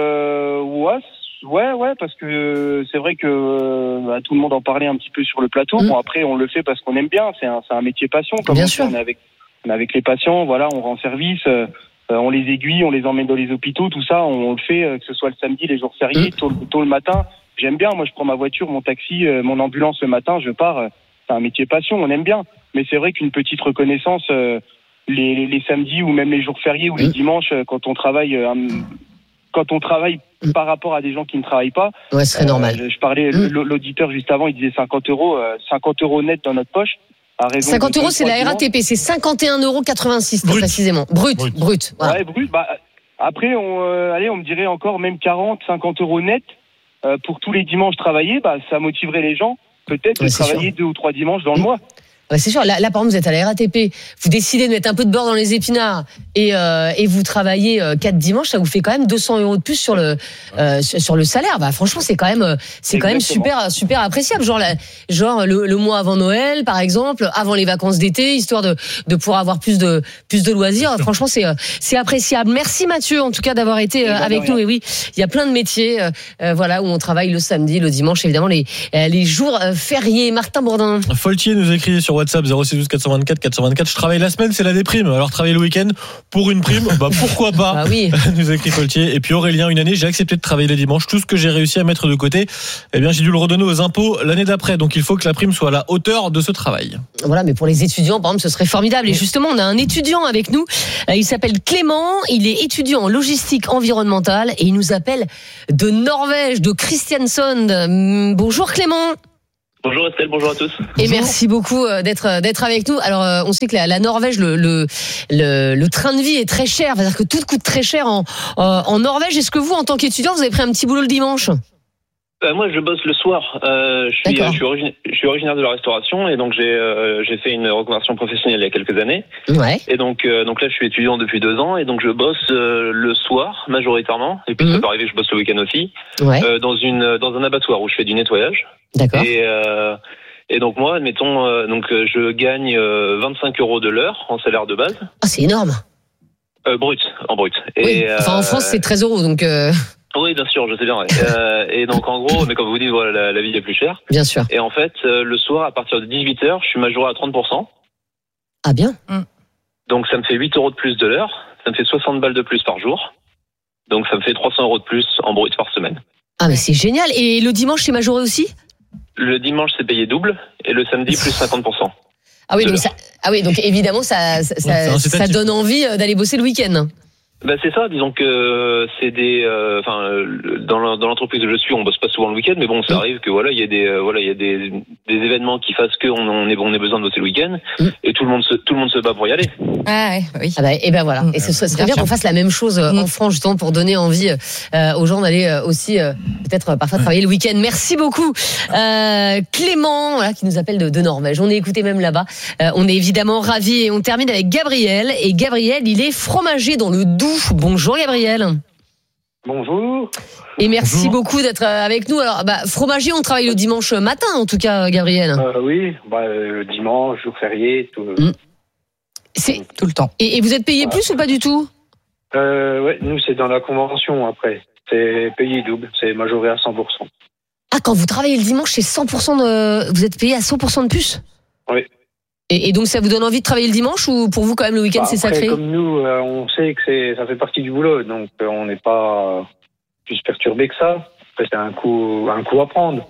ouais, parce que c'est vrai que tout le monde en parlait un petit peu sur le plateau. Bon après on le fait parce qu'on aime bien, c'est un métier passion. Comme bien sûr. On est avec les patients, voilà, on rend service, on les aiguille, on les emmène dans les hôpitaux, tout ça, on le fait, que ce soit le samedi, les jours fériés, tôt le matin. J'aime bien, moi je prends ma voiture, mon taxi, mon ambulance le matin, je pars. C'est un métier passion, on aime bien. Mais c'est vrai qu'une petite reconnaissance les samedis ou même les jours fériés ou les dimanches quand on travaille. Quand on travaille par rapport à des gens qui ne travaillent pas, ouais, c'est normal. Je parlais, l'auditeur juste avant, il disait 50 euros net dans notre poche. 50 euros, c'est la RATP, c'est 51,86 euros précisément. Brut. Voilà. Ouais, brut. Après, on me dirait encore même 50 euros net pour tous les dimanches travaillés. Ça motiverait les gens peut-être de travailler 2 ou 3 dimanches dans le mois. Bah c'est sûr. Là, par exemple, vous êtes à la RATP, vous décidez de mettre un peu de beurre dans les épinards et vous travaillez 4 dimanches, ça vous fait quand même 200 € de plus sur le salaire. Bah franchement, c'est quand même super appréciable. Genre le mois avant Noël, par exemple, avant les vacances d'été, histoire de pouvoir avoir plus de loisirs. Franchement, c'est appréciable. Merci Mathieu, en tout cas, d'avoir été avec nous. Et oui, il y a plein de métiers, où on travaille le samedi, le dimanche, évidemment les jours fériés. Martin Bourdin. Foltier nous écrit sur WhatsApp 0612 424 424. Je travaille la semaine, c'est la déprime. Alors travailler le week-end pour une prime, pourquoi pas. Bah oui. Nous écrit Foltier. Et puis Aurélien, une année, j'ai accepté de travailler le dimanche. Tout ce que j'ai réussi à mettre de côté, j'ai dû le redonner aux impôts l'année d'après. Donc il faut que la prime soit à la hauteur de ce travail. Voilà, mais pour les étudiants, par exemple, ce serait formidable. Et justement, on a un étudiant avec nous. Il s'appelle Clément. Il est étudiant en logistique environnementale et il nous appelle de Norvège, de Kristiansand. Bonjour Clément. Bonjour Estelle, bonjour à tous. Et merci beaucoup d'être avec nous. Alors, on sait que la Norvège, le train de vie est très cher. C'est-à-dire que tout coûte très cher en Norvège. Est-ce que vous, en tant qu'étudiant, vous avez pris un petit boulot le dimanche ? Moi, je bosse le soir. Je suis originaire de la restauration et donc j'ai fait une reconversion professionnelle il y a quelques années. Ouais. Et donc là, je suis étudiant depuis 2 ans et donc je bosse le soir majoritairement. Et puis ça peut arriver, je bosse le week-end aussi. Ouais. Dans un abattoir où je fais du nettoyage. D'accord. Et donc moi, admettons, je gagne 25 € de l'heure en salaire de base. Ah, c'est énorme. En brut. Oui. En France, c'est 13 €, donc. Oui, bien sûr, je sais bien. Ouais. Et donc en gros, mais comme vous dites, voilà, la vie est plus chère. Bien sûr. Et en fait, le soir, à partir de 18h, je suis majoré à 30%. Ah bien. Donc ça me fait 8 € de plus de l'heure. Ça me fait 60 balles de plus par jour. Donc ça me fait 300 € de plus en brut par semaine. Ah mais c'est génial. Et le dimanche, c'est majoré aussi ? Le dimanche, c'est payé double. Et le samedi, plus 50%. Ah oui, donc évidemment, ça donne envie d'aller bosser le week-end. Ben c'est ça, disons que c'est dans l'entreprise où je suis, on bosse pas souvent le week-end, mais bon, ça arrive que il y a des événements qui fassent qu'on ait besoin de bosser le week-end, et tout le monde se bat pour y aller. Ah ouais, oui. Et ben voilà. Et ce serait bien qu'on fasse la même chose en France, justement, pour donner envie aux gens d'aller aussi peut-être parfois travailler le week-end. Merci beaucoup, Clément, qui nous appelle de Norvège. On est écouté même là-bas. On est évidemment ravis et on termine avec Gabriel. Et Gabriel, il est fromager dans le Doubs. Bonjour Gabriel. Bonjour. Et merci beaucoup d'être avec nous. Alors, fromager, on travaille le dimanche matin, en tout cas, Gabriel. Oui, dimanche, jour férié, tout. C'est tout le temps. Et vous êtes payé plus ou pas du tout ? Ouais, nous c'est dans la convention après. C'est payé double, c'est majoré à 100%. Ah, quand vous travaillez le dimanche, c'est 100% vous êtes payé à 100% de plus ? Oui. Et donc ça vous donne envie de travailler le dimanche ou pour vous quand même le week-end c'est sacré ? Comme nous, on sait que ça fait partie du boulot, donc on n'est pas plus perturbé que ça. Après c'est un coup à prendre.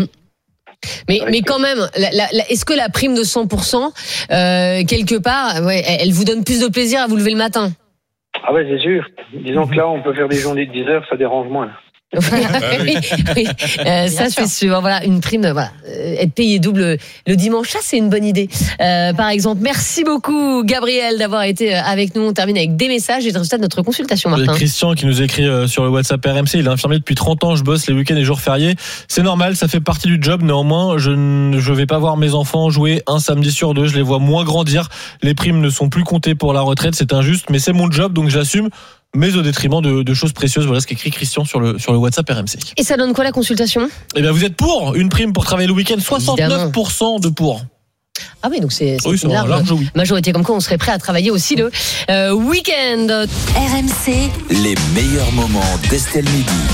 Mais quand même, est-ce que la prime de 100%, quelque part, elle vous donne plus de plaisir à vous lever le matin ? Ah ouais, c'est sûr. Disons que là, on peut faire des journées de 10 heures, ça dérange moins. Oui. Ça c'est sûr. Voilà, une prime, être payé double le dimanche, ça c'est une bonne idée. Par exemple, merci beaucoup Gabriel d'avoir été avec nous. On termine avec des messages et le résultat de notre consultation. Martin. Christian qui nous écrit sur le WhatsApp RMC, il est infirmier depuis 30 ans, je bosse les week-ends et jours fériés. C'est normal, ça fait partie du job. Néanmoins, je vais pas voir mes enfants jouer un samedi sur 2. Je les vois moins grandir. Les primes ne sont plus comptées pour la retraite. C'est injuste, mais c'est mon job, donc j'assume. Mais au détriment de choses précieuses. Voilà ce qu'écrit Christian sur le WhatsApp RMC. Et ça donne quoi la consultation ? Eh bien, vous êtes pour une prime pour travailler le week-end, 69% de pour. Ah oui, donc c'est une large majorité. Comme quoi, on serait prêt à travailler aussi le week-end. RMC, les meilleurs moments d'Estelle Midi.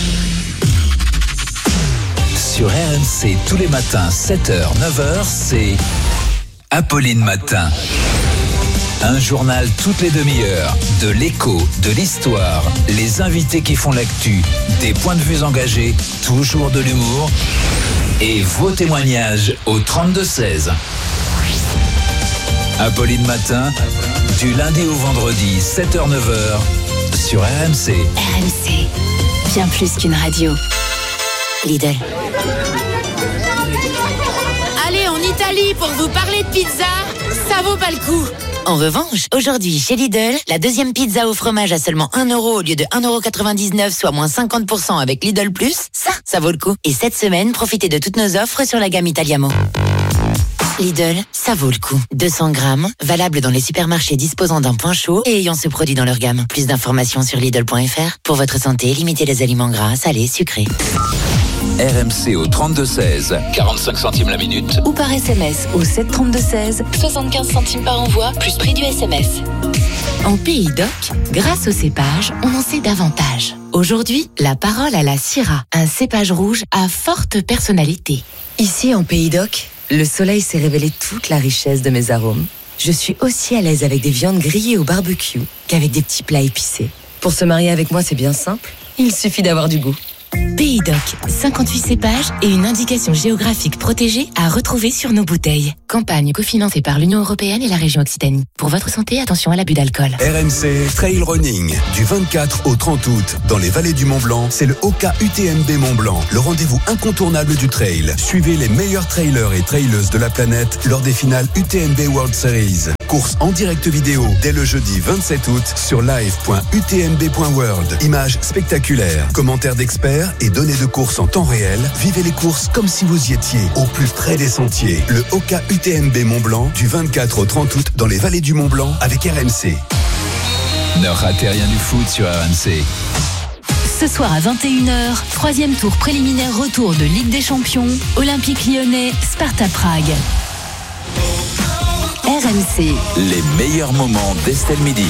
Sur RMC, tous les matins, 7h, 9h, c'est Apolline Matin. Un journal toutes les demi-heures, de l'écho, de l'histoire, les invités qui font l'actu, des points de vue engagés, toujours de l'humour et vos témoignages au 32-16. Apolline Matin, du lundi au vendredi, 7h-9h, sur RMC. RMC, bien plus qu'une radio. Lidl. Allez en Italie pour vous parler de pizza, ça vaut pas le coup. En revanche, aujourd'hui, chez Lidl, la deuxième pizza au fromage à seulement 1 € au lieu de 1,99 €, soit moins 50% avec Lidl Plus, ça vaut le coup. Et cette semaine, profitez de toutes nos offres sur la gamme Italiamo. Lidl, ça vaut le coup. 200 grammes, valable dans les supermarchés disposant d'un point chaud et ayant ce produit dans leur gamme. Plus d'informations sur Lidl.fr. Pour votre santé, limitez les aliments gras, salés, sucrés. RMC au 32-16, 45 centimes la minute. Ou par SMS au 732-16, 75 centimes par envoi, plus prix du SMS. En Pays d'Oc, grâce au cépage, on en sait davantage. Aujourd'hui, la parole à la Syrah, un cépage rouge à forte personnalité. Ici, en Pays d'Oc, le soleil s'est révélé toute la richesse de mes arômes. Je suis aussi à l'aise avec des viandes grillées au barbecue qu'avec des petits plats épicés. Pour se marier avec moi, c'est bien simple. Il suffit d'avoir du goût. Pays d'Oc, 58 cépages et une indication géographique protégée à retrouver sur nos bouteilles. Campagne cofinancée par l'Union européenne et la région Occitanie. Pour votre santé, attention à l'abus d'alcool. RMC Trail Running, du 24 au 30 août, dans les vallées du Mont-Blanc, c'est le Oka UTMB Mont-Blanc, le rendez-vous incontournable du trail. Suivez les meilleurs trailers et traileuses de la planète lors des finales UTMB World Series. Course en direct vidéo dès le jeudi 27 août sur live.utmb.world. Images spectaculaires, commentaires d'experts et données de course en temps réel. Vivez les courses comme si vous y étiez, au plus près des sentiers. Le Oka UTMB Mont-Blanc, du 24 au 30 août dans les vallées du Mont-Blanc avec RMC. Ne ratez rien du foot sur RMC. Ce soir à 21h, 3e tour préliminaire retour de Ligue des Champions, Olympique Lyonnais, Sparta Prague. RMC. Les meilleurs moments d'Estelle Midi.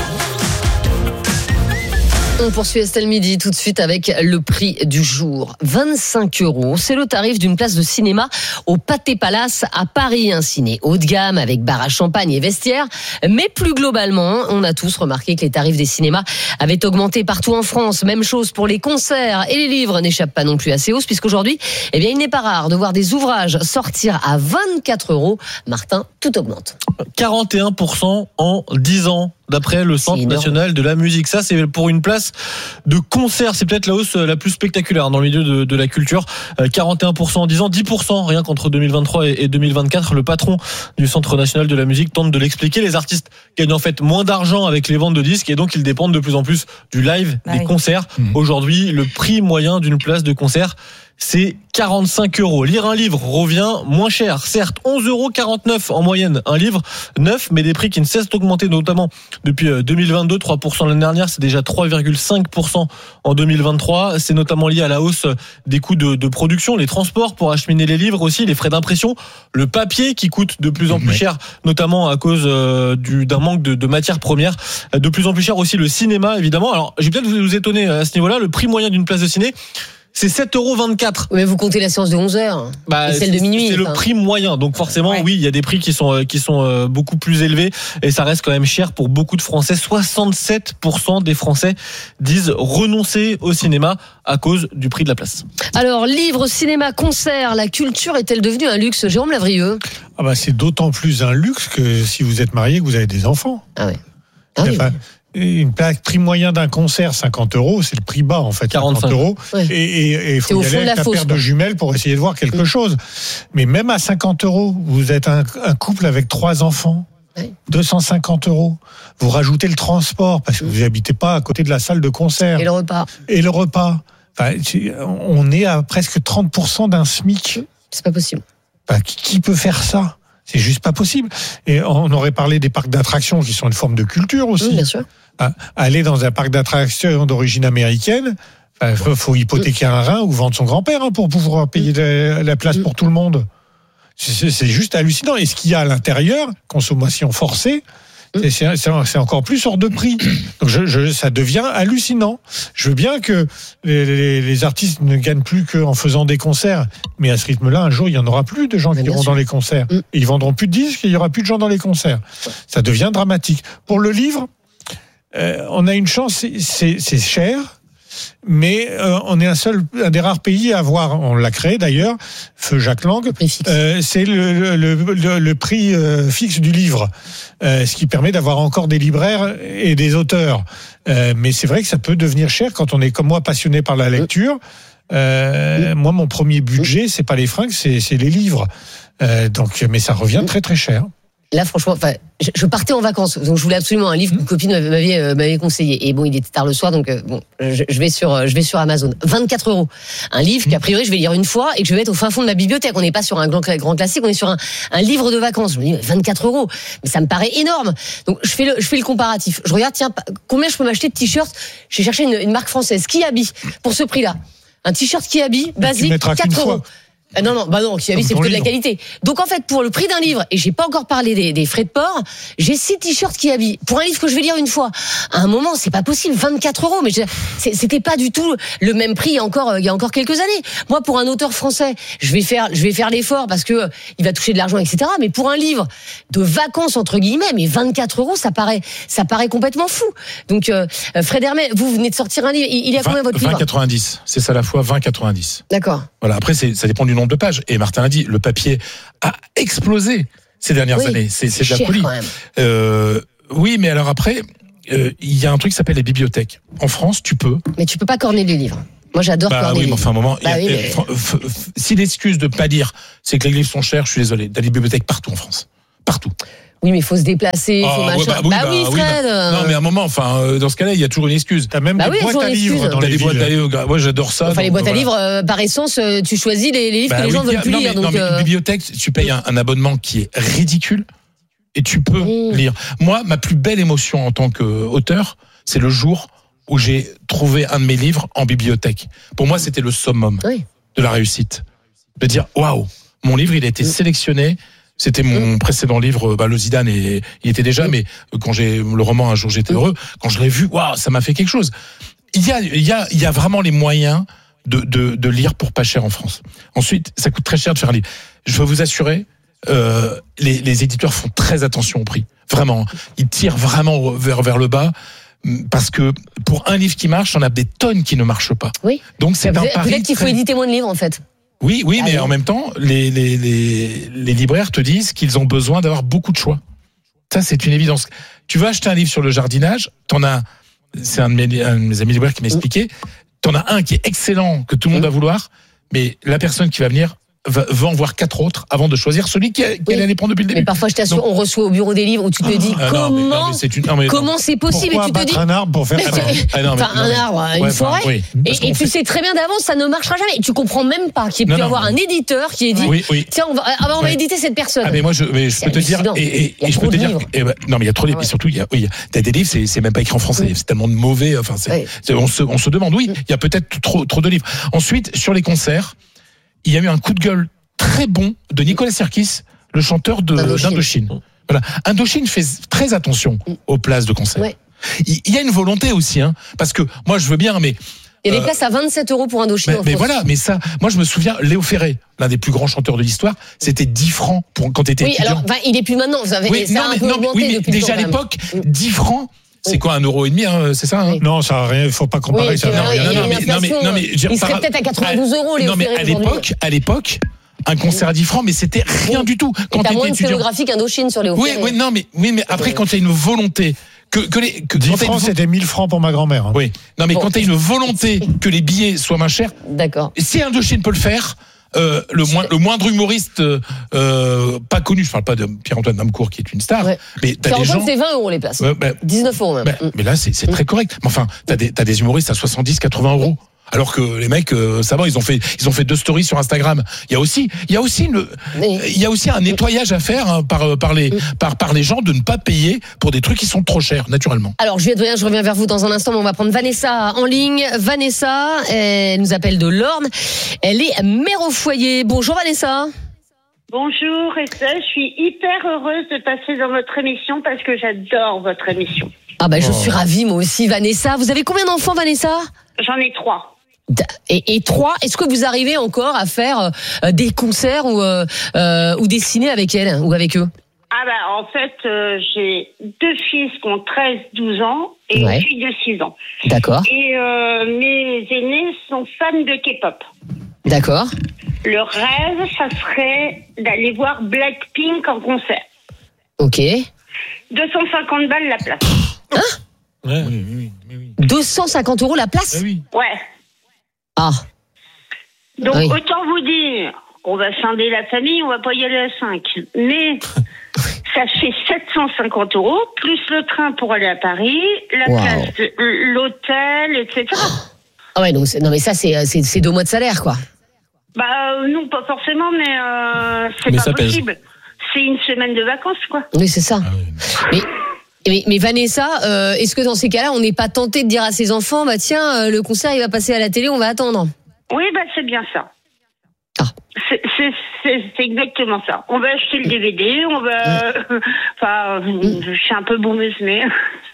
On poursuit Estelle Midi tout de suite avec le prix du jour. 25 €. C'est le tarif d'une place de cinéma au Pathé Palace à Paris. Un ciné haut de gamme avec bar à champagne et vestiaire. Mais plus globalement, on a tous remarqué que les tarifs des cinémas avaient augmenté partout en France. Même chose pour les concerts et les livres n'échappent pas non plus à ces hausses puisqu'aujourd'hui, il n'est pas rare de voir des ouvrages sortir à 24 €. Martin, tout augmente. 41% en 10 ans. D'après le Centre national de la musique. Ça, c'est pour une place de concert. C'est peut-être la hausse la plus spectaculaire dans le milieu de la culture. 41% en 10 ans, 10% rien qu'entre 2023 et 2024. Le patron du Centre national de la musique tente de l'expliquer. Les artistes gagnent en fait moins d'argent avec les ventes de disques et donc ils dépendent de plus en plus du live, des concerts. Aujourd'hui, le prix moyen d'une place de concert, c'est 45 €. Lire un livre revient moins cher. Certes, 11,49 € en moyenne un livre neuf, mais des prix qui ne cessent d'augmenter, notamment depuis 2022, 3% l'année dernière, c'est déjà 3,5% en 2023. C'est notamment lié à la hausse des coûts de production, les transports pour acheminer les livres aussi, les frais d'impression, le papier qui coûte de plus en plus cher, notamment à cause d'un manque de matières premières. De plus en plus cher aussi le cinéma, évidemment. Alors, je vais peut-être vous étonner à ce niveau-là. Le prix moyen d'une place de ciné, c'est 7,24 €. Mais vous comptez la séance de 11h et celle de minuit. C'est le prix moyen. Donc forcément, oui, il y a des prix qui sont beaucoup plus élevés et ça reste quand même cher pour beaucoup de Français. 67% des Français disent renoncer au cinéma à cause du prix de la place. Alors, livres, cinéma, concerts, la culture est-elle devenue un luxe? Jérôme Lavrieux. C'est d'autant plus un luxe que si vous êtes marié, que vous avez des enfants. Ah ouais. Une prix moyen d'un concert, 50 €, c'est le prix bas en fait, 45 €. Ouais. Et il faut y aller avec la paire de jumelles pour essayer de voir quelque chose. Mais même à 50 €, vous êtes un couple avec 3 enfants. 250 €. Vous rajoutez le transport parce que vous n'habitez pas à côté de la salle de concert. Et le repas. On est à presque 30% d'un SMIC. C'est pas possible. Qui peut faire ça? C'est juste pas possible. Et on aurait parlé des parcs d'attractions qui sont une forme de culture aussi. Oui, bien sûr. Aller dans un parc d'attractions d'origine américaine, faut hypothéquer un rein ou vendre son grand-père pour pouvoir payer la place pour tout le monde. C'est juste hallucinant. Et ce qu'il y a à l'intérieur, consommation forcée, c'est encore plus hors de prix. Donc ça devient hallucinant. Je veux bien que les artistes ne gagnent plus qu'en faisant des concerts, mais à ce rythme-là, un jour, il y en aura plus de gens qui iront dans les concerts. Et ils vendront plus de disques et il y aura plus de gens dans les concerts. Ça devient dramatique. Pour le livre, on a une chance, c'est cher. Mais on est un des rares pays à avoir, on l'a créé d'ailleurs, Feu Jacques Lang, c'est le prix fixe du livre, ce qui permet d'avoir encore des libraires et des auteurs. Mais c'est vrai que ça peut devenir cher quand on est comme moi passionné par la lecture. Moi, mon premier budget, c'est pas les fringues, c'est les livres. Mais ça revient très très cher. Là, franchement, je partais en vacances, donc je voulais absolument un livre qu'une copine m'avait conseillé. Et bon, il était tard le soir, donc je vais sur Amazon. 24 €. Un livre qu'a priori je vais lire une fois et que je vais mettre au fin fond de ma bibliothèque. On n'est pas sur un grand classique, on est sur un livre de vacances. Je me dis 24 €, mais ça me paraît énorme. Donc je fais le comparatif. Je regarde, tiens, combien je peux m'acheter de t-shirts. J'ai cherché une marque française, Kiabi, pour ce prix-là. Un t-shirt Kiabi basique, 4 €. Non, Kiabi, c'est plutôt de la qualité. Donc, en fait, pour le prix d'un livre, et j'ai pas encore parlé des frais de port, j'ai 6 t-shirts Kiabi. Pour un livre que je vais lire une fois, à un moment, c'est pas possible, 24 €. Mais c'était pas du tout le même prix il y a encore quelques années. Moi, pour un auteur français, je vais faire l'effort parce que il va toucher de l'argent, etc. Mais pour un livre de vacances, entre guillemets, mais 24 €, ça paraît complètement fou. Donc, Fred Hermel, vous venez de sortir un livre. Il y a combien votre livre? 20,90. C'est ça la fois, 20,90. D'accord. Voilà. Après, ça dépend du nombre de pages. Et Martin l'a dit, le papier a explosé ces dernières années. C'est de la folie. Oui, mais alors après, il y a un truc qui s'appelle les bibliothèques. En France, tu peux. Mais tu peux pas corner les livres. Moi, j'adore corner les livres. Enfin, un moment. Si l'excuse de pas lire, c'est que les livres sont chers, je suis désolé. T'as des bibliothèques partout en France. Partout. Oui, mais il faut se déplacer, il faut machin. Oui, Fred. Non, mais à un moment, dans ce cas-là, il y a toujours une excuse. T'as même des boîtes à livres dans les boîtes à livres. Moi, j'adore ça. Enfin, les boîtes à livres, par essence, tu choisis les livres que les gens veulent plus lire. Non, mais une bibliothèque, tu payes un abonnement qui est ridicule et tu peux lire. Moi, ma plus belle émotion en tant qu'auteur, c'est le jour où j'ai trouvé un de mes livres en bibliothèque. Pour moi, c'était le summum de la réussite. De dire, waouh, mon livre, il a été sélectionné. C'était mon précédent livre, le Zidane, et il était déjà, mais quand j'ai le roman Un jour j'étais heureux, quand je l'ai vu, waouh, ça m'a fait quelque chose. Il y a vraiment les moyens de lire pour pas cher en France. Ensuite, ça coûte très cher de faire un livre. Je veux vous assurer, les éditeurs font très attention au prix. Vraiment, ils tirent vraiment vers le bas. Parce que pour un livre qui marche, on a des tonnes qui ne marchent pas. Oui. Donc c'est un pari. Peut-être qu'il faut éditer moins de livres en fait. Oui, mais en même temps, les libraires te disent qu'ils ont besoin d'avoir beaucoup de choix. Ça, c'est une évidence. Tu vas acheter un livre sur le jardinage, c'est un de mes amis libraires qui m'a expliqué, t'en as un qui est excellent, que tout le monde va vouloir, mais la personne qui va venir va en voir 4 autres avant de choisir celui qui allait prendre depuis le début. Mais parfois, je t'assure, on reçoit au bureau des livres où tu te dis comment c'est possible. Pourquoi et tu te dis un arbre pour faire ça un arbre, une forêt. Et tu sais très bien d'avance, ça ne marchera jamais. Et tu comprends même pas qu'il y ait pu avoir un éditeur qui ait dit tiens, on va éditer cette personne. Mais moi, je peux te dire, et je peux te dire, non, mais il y a trop de livres. Et surtout, t'as des livres, c'est même pas écrit en français. C'est tellement de mauvais. Enfin, on se demande, il y a peut-être trop de livres. Ensuite, sur les concerts, il y a eu un coup de gueule très bon de Nicolas Sirkis, le chanteur d'Indochine. Voilà. Indochine fait très attention aux places de concert. Ouais. Il y a une volonté aussi, parce que moi je veux bien, mais il y a des places à 27 € pour Indochine. Mais voilà, mais ça, moi je me souviens, Léo Ferré, l'un des plus grands chanteurs de l'histoire, c'était 10 francs quand tu étais étudiant. Alors, il est plus maintenant. Vous avez mais déjà à l'époque, 10 francs. C'est quoi, 1,50 €, c'est ça? Non, ça n'a rien, il ne faut pas comparer ça. Il serait peut-être à 92 €, les mais à l'époque, un concert à 10 francs, mais c'était rien du tout. Quand t'as moins de scénographique Indochine sur les hauts. Oui, mais après, quand tu as une volonté, 10 francs, c'était 1000 francs pour ma grand-mère. Oui. Non, mais quand tu as une volonté que les billets soient moins chers. D'accord. Si Indochine peut le faire, le moindre humoriste pas connu, je parle pas de Pierre-Antoine Damecourt qui est une star, mais t'as des gens, c'est 20 € les places, 19 € même. Mais là c'est très correct. Mais enfin, t'as des humoristes à 70, 80 €. Alors que les mecs, ça va, ils ont fait 2 stories sur Instagram. Il y a aussi un nettoyage à faire par les gens de ne pas payer pour des trucs qui sont trop chers, naturellement. Alors, je reviens vers vous dans un instant, mais on va prendre Vanessa en ligne. Vanessa, elle nous appelle de l'Orne. Elle est mère au foyer. Bonjour Vanessa. Bonjour Estelle, je suis hyper heureuse de passer dans votre émission parce que j'adore votre émission. Ah je suis ravie moi aussi Vanessa. Vous avez combien d'enfants Vanessa? J'en ai 3. Et 3, est-ce que vous arrivez encore à faire des concerts ou des ciné avec elles ou avec eux? En fait, j'ai 2 fils qui ont 13-12 ans et une fille de 6 ans. D'accord. Et mes aînés sont fans de K-pop. D'accord. Le rêve, ça serait d'aller voir Blackpink en concert. Ok. 250 balles la place. Oui. 250 € la place? Oui. Ouais. Ah. Donc autant vous dire, on va scinder la famille, on va pas y aller à 5. Mais Ça fait 750 €, plus le train pour aller à Paris, la place, l'hôtel, etc. Ah ouais, donc non mais ça c'est 2 mois de salaire, quoi. Non, pas forcément, mais c'est pas possible. C'est une semaine de vacances, quoi. Oui, c'est ça. Mais Vanessa, est-ce que dans ces cas-là, on n'est pas tenté de dire à ses enfants, tiens, le concert il va passer à la télé, on va attendre? Oui, c'est bien ça. C'est exactement ça. On va acheter le DVD, on va... je suis un peu boumeuse, mais...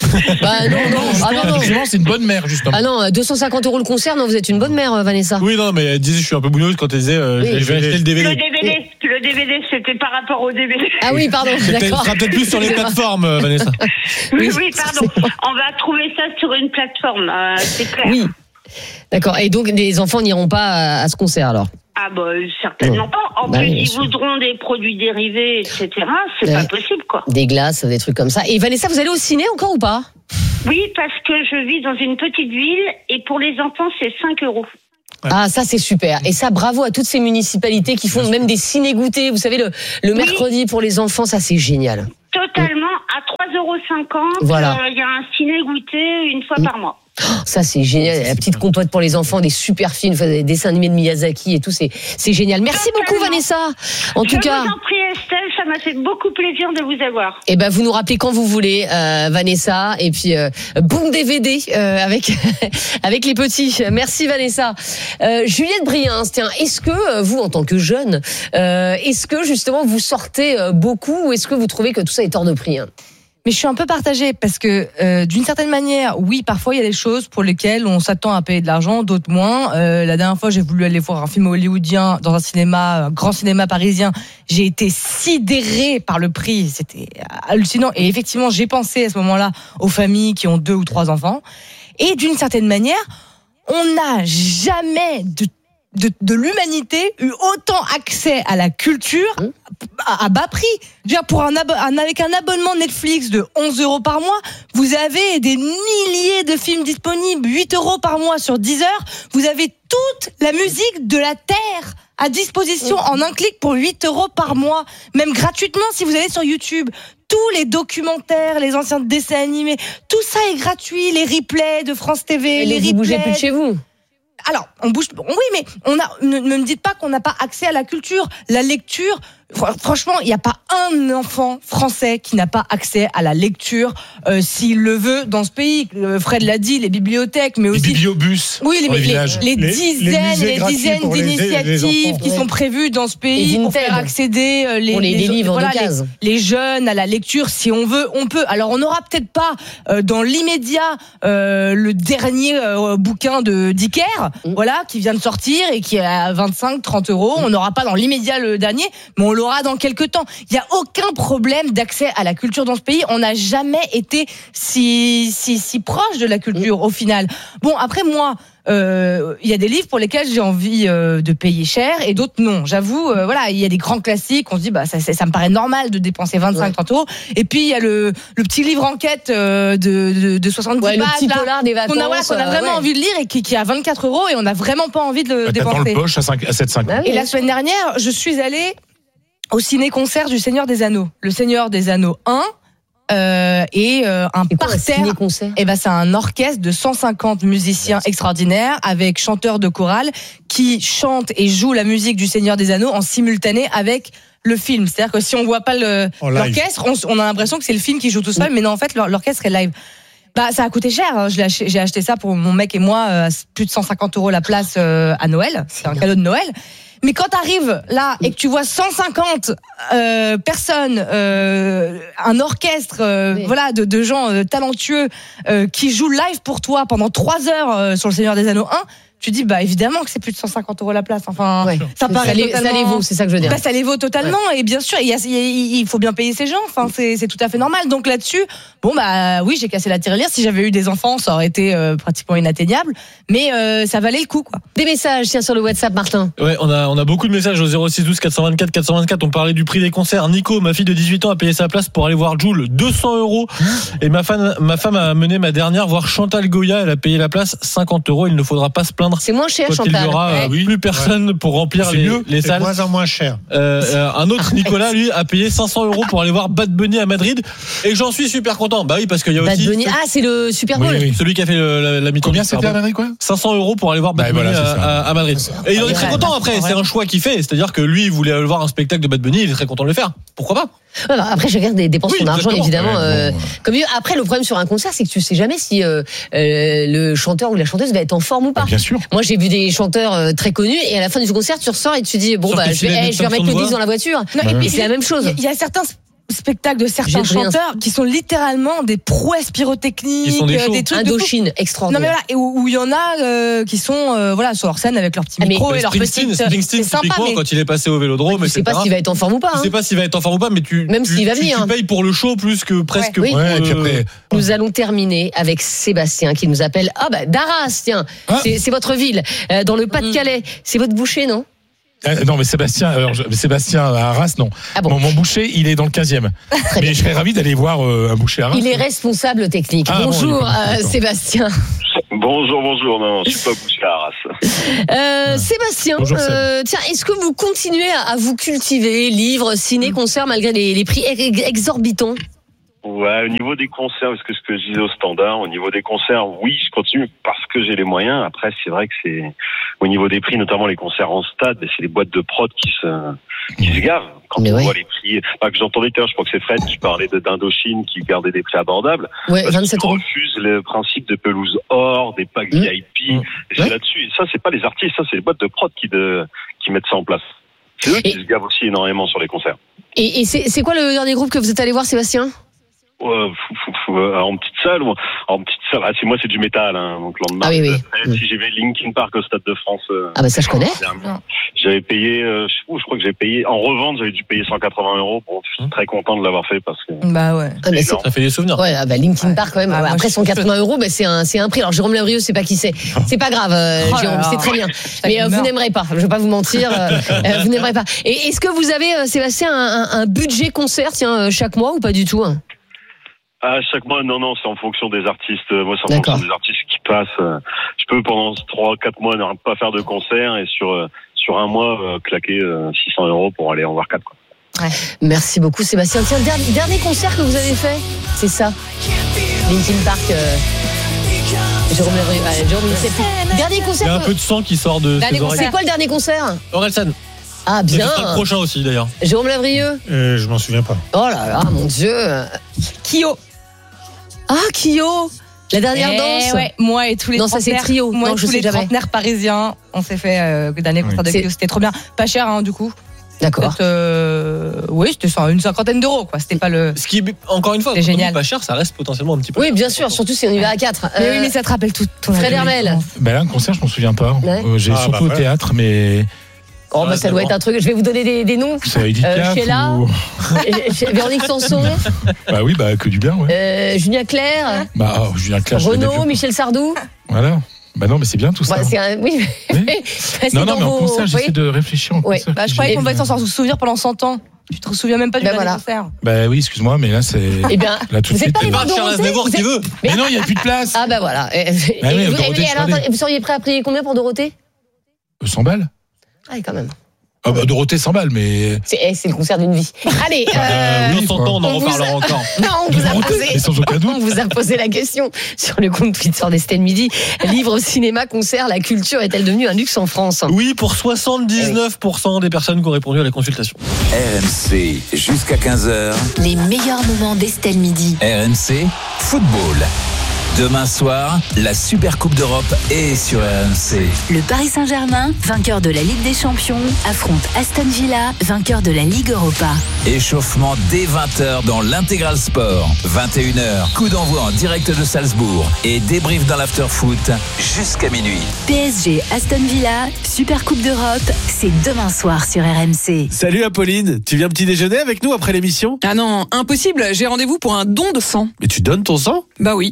non, c'est une bonne mère, justement. Ah non, 250 € le concert, non, vous êtes une bonne mère, Vanessa. Oui, non, mais elle disait, je suis un peu boumeuse quand elle disait, je vais acheter le DVD. Le DVD, c'était par rapport au DVD. Ah oui, pardon, d'accord. Ce sera peut-être plus sur les plateformes, Vanessa. Oui, pardon. On va trouver ça sur une plateforme, c'est clair. Oui, d'accord. Et donc, les enfants n'iront pas à ce concert, alors? Ah certainement pas. En plus, ils voudront des produits dérivés, etc. C'est pas possible, quoi. Des glaces, des trucs comme ça. Et Vanessa, vous allez au ciné encore ou pas? Oui, parce que je vis dans une petite ville et pour les enfants, c'est 5 €. Ah, ça c'est super. Et ça, bravo à toutes ces municipalités qui font même des ciné-goûtés. Vous savez, le mercredi pour les enfants, ça c'est génial. Totalement, à 3,50 €. Voilà. Il y a un ciné-goûté une fois par mois. Ça c'est génial, la petite compote pour les enfants, des super films, des dessins animés de Miyazaki et tout, c'est génial. Merci beaucoup Vanessa. En tout cas, je vous en prie Estelle, ça m'a fait beaucoup plaisir de vous avoir. Et vous nous rappelez quand vous voulez, Vanessa, et puis bon DVD avec avec les petits. Merci Vanessa. Juliette Briens, tiens, est-ce que vous en tant que jeune, est-ce que justement vous sortez beaucoup ou est-ce que vous trouvez que tout ça est hors de prix? Mais je suis un peu partagée parce que d'une certaine manière, oui, parfois il y a des choses pour lesquelles on s'attend à payer de l'argent, d'autres moins. La dernière fois, j'ai voulu aller voir un film hollywoodien dans un grand cinéma parisien. J'ai été sidérée par le prix, c'était hallucinant. Et effectivement, j'ai pensé à ce moment-là aux familles qui ont 2 ou 3 enfants. Et d'une certaine manière, on n'a jamais de l'humanité eu autant accès à la culture à bas prix. Avec un abonnement Netflix de 11 € par mois, vous avez des milliers de films disponibles, 8 € par mois sur 10 heures. Vous avez toute la musique de la Terre à disposition en un clic pour 8 € par mois, même gratuitement si vous allez sur YouTube. Tous les documentaires, les anciens dessins animés, tout ça est gratuit, les replays de France TV, les replays. Vous bougez plus de chez vous. Alors, on bouge. Oui, mais ne me dites pas qu'on n'a pas accès à la culture, la lecture. Franchement, il n'y a pas un enfant français qui n'a pas accès à la lecture s'il le veut dans ce pays. Fred l'a dit, les bibliothèques, mais aussi les bibliobus. Oui, les dizaines d'initiatives qui sont prévues dans ce pays pour faire accéder les livres de case. Les jeunes à la lecture. Si on veut, on peut. Alors, on n'aura peut-être pas dans l'immédiat le dernier bouquin de Dicker, qui vient de sortir et qui est à 25-30 €. On n'aura pas dans l'immédiat le dernier, mais on l'aura dans quelques temps. Il n'y a aucun problème d'accès à la culture dans ce pays. On n'a jamais été si proche de la culture au final. Bon, après moi, il y a des livres pour lesquels j'ai envie de payer cher et d'autres non. J'avoue, il y a des grands classiques. On se dit, ça me paraît normal de dépenser 25-30 €. Et puis il y a le petit livre enquête de 70 pages, le petit polar des vacances, qu'on a vraiment envie de lire et qui est à 24 € et on n'a vraiment pas envie de le dépenser. Dans le poche à 7,50 €. Et la semaine dernière, je suis allée au ciné-concert du Seigneur des Anneaux. Le Seigneur des Anneaux 1 et un parterre. C'est un orchestre de 150 musiciens extraordinaires avec chanteurs de chorale qui chantent et jouent la musique du Seigneur des Anneaux en simultané avec le film. C'est-à-dire que si on voit pas l'orchestre, on a l'impression que c'est le film qui joue tout seul, mais non, en fait, l'orchestre est live. Ça a coûté cher. J'ai acheté ça pour mon mec et moi, plus de 150 € la place à Noël. C'est un cadeau de Noël. Mais quand t'arrives là et que tu vois 150 personnes, un orchestre, de gens talentueux qui jouent live pour toi pendant 3 heures sur le Seigneur des Anneaux 1, tu dis évidemment que c'est plus de 150 € la place. Enfin, ça paraît totalement. Ça les vaut, c'est ça que je veux dire. Ça les vaut totalement et bien sûr il faut bien payer ces gens. Enfin, c'est tout à fait normal. Donc là-dessus, oui, j'ai cassé la tirelire. Si j'avais eu des enfants, ça aurait été pratiquement inatteignable, mais ça valait le coup, quoi. Des messages, tiens, sur le WhatsApp, Martin. Ouais, on a beaucoup de messages au 06 12 424 424. On parlait du prix des concerts. Nico, ma fille de 18 ans, a payé sa place pour aller voir Jul, 200 €. Et ma femme a mené ma dernière voir Chantal Goya. Elle a payé la place 50 €. Il ne faudra pas se plaindre plaindre. C'est moins cher, quand Chantal. Il y aura plus personne pour remplir les salles. C'est moins en moins cher. Un autre Nicolas, lui, a payé 500 € pour aller voir Bad Bunny à Madrid, et j'en suis super content. Bah oui, parce qu'il y a Bad aussi Bunny. Ah, c'est le Super Bowl. Oui. Celui qui a fait la mi-temps. Combien c'était à Madrid, quoi? 500 € pour aller voir Bad Bunny à Madrid. Et il en est très content après. C'est un choix qu'il fait. C'est-à-dire que lui, il voulait aller voir un spectacle de Bad Bunny, il est très content de le faire. Pourquoi pas? Voilà, après, chacun dépense son argent, évidemment. Comme après, le problème sur un concert, c'est que tu sais jamais si le chanteur ou la chanteuse va être en forme ou pas. Bien sûr. Moi, j'ai vu des chanteurs très connus, et à la fin du concert, tu ressors et tu dis bon, je vais remettre le disque dans la voiture. Et puis c'est la même chose. Il y a certains spectacles de certains chanteurs qui sont littéralement des prouesses pyrotechniques, des trucs Indochine extraordinaire. Non mais voilà, et où il y en a qui sont sur leur scène avec leur petit micro et leur petite. Springsteen, typiquement, quand il est passé au Vélodrome, tu sais pas s'il va être en forme ou pas. Tu sais pas s'il va être en forme ou pas, mais même s'il va venir. Tu payes pour le show plus que presque. Oui. Et puis après, nous allons terminer avec Sébastien qui nous appelle d'Arras, tiens, c'est votre ville, dans le Pas-de-Calais. C'est votre boucher, non? Non, mais Sébastien à Arras, non. Ah bon. Mon boucher, il est dans le 15e. Mais je serais ravi d'aller voir un boucher à Arras. Il est responsable technique. Bonjour, Sébastien. Bonjour. Non, je suis pas boucher à Arras. Sébastien, tiens, est-ce que vous continuez à vous cultiver, livres, ciné, concerts, malgré les prix exorbitants? Ouais, au niveau des concerts, parce que ce que je disais au standard, au niveau des concerts, oui, je continue parce que j'ai les moyens. Après, c'est vrai que c'est au niveau des prix, notamment les concerts en stade, c'est les boîtes de prod qui se gavent. Quand on voit les prix, que j'entendais tout à l'heure, je crois que c'est Fred qui parlait d'Indochine, qui gardait des prix abordables. Ouais, 27 €. Refuse le principe de pelouse or, des packs VIP. Et c'est là-dessus. Et ça, c'est pas les artistes, ça, c'est les boîtes de prod qui mettent ça en place. C'est eux qui se gavent aussi énormément sur les concerts. Et c'est quoi le dernier groupe que vous êtes allé voir, Sébastien? En petite salle, c'est du métal, donc lendemain. Si j'ai vu Linkin Park au Stade de France. Ça je connais. J'avais payé, je crois que j'ai payé en revente, j'avais dû payer 180 €. Bon, je suis très content de l'avoir fait parce que. Ça fait des souvenirs. Ouais, Linkin Park quand même. Après 180 €, c'est un prix. Alors Jérôme Lavrieux, c'est pas qui c'est. C'est pas grave, Jérôme, c'est très bien. Mais vous n'aimerez pas. Je vais pas vous mentir. Vous n'aimerez pas. Et est-ce que vous avez, Sébastien, un budget concert, chaque mois ou pas du tout? Chaque mois, non, c'est en fonction des artistes. Moi, c'est en fonction des artistes qui passent. Je peux pendant 3-4 mois ne pas faire de concert et sur un mois claquer 600 € pour aller en voir 4. Ouais. Merci beaucoup, Sébastien. Tiens, dernier concert que vous avez fait, c'est ça. Linkin Park. Jérôme, dernier concert. Il y a un peu de sang qui sort de ses oreilles. C'est quoi le dernier concert? Orelsan. Ah bien. C'est le prochain aussi d'ailleurs. Jérôme Lavrieux. Je m'en souviens pas. Oh là là, mon Dieu. Kyo. Kyo. La dernière danse. Ouais, moi et tous les trentenaires. Non, ça c'est Trio. Moi et tous les trentenaires parisiens, on s'est fait le dernier concert de Kyo. C'était trop bien. Pas cher, du coup. D'accord. Oui, c'était une cinquantaine d'euros, quoi. C'était pas le. Ce qui, encore une fois, c'est génial. Pas cher, ça reste potentiellement un petit peu. Oui, bien sûr, surtout si on y va à 4. Mais oui, mais ça te rappelle tout ton. Fred Hermel. Là, un concert, je m'en souviens pas. J'ai surtout au théâtre, mais. Ça doit être un truc. Je vais vous donner des noms. C'est Edith Piaf Sheila, Véronique Sanson. Oui, que du bien, ouais. Julien Clerc. Julien Clerc. Renaud, Michel Sardou. Voilà. Non, mais c'est bien tout ça. Oui. Non, mais en concert, j'essaie de réfléchir en concert. Je croyais qu'on devait s'en souvenir pendant 100 ans. Tu te souviens même pas du dernier concert. Oui, excuse-moi, mais là c'est. Eh bien, là, tout vous n'êtes pas allé voir Charles Aznavour qui veut. Mais non, il n'y a plus de place. Voilà. Vous seriez prêt à payer combien pour Dorothée? 100 balles. Quand même. Dorothée 100 balles, mais. C'est le concert d'une vie. Allez. Oui, 100 ans, on en reparlera encore. Non, on vous a posé la question sur le compte Twitter d'Estelle Midi. Livre, cinéma, concert, la culture est-elle devenue un luxe en France? Oui, pour 79% des personnes qui ont répondu à la consultation. RMC, jusqu'à 15h. Les meilleurs moments d'Estelle Midi. RMC, football. Demain soir, la Super Coupe d'Europe est sur RMC. Le Paris Saint-Germain, vainqueur de la Ligue des Champions, affronte Aston Villa, vainqueur de la Ligue Europa. Échauffement dès 20h dans l'Intégral Sport. 21h, coup d'envoi en direct de Salzbourg et débrief dans l'after-foot jusqu'à minuit. PSG Aston Villa, Super Coupe d'Europe, c'est demain soir sur RMC. Salut Apolline, tu viens petit déjeuner avec nous après l'émission? Ah non, impossible, j'ai rendez-vous pour un don de sang. Mais tu donnes ton sang? Bah oui, c'est ça.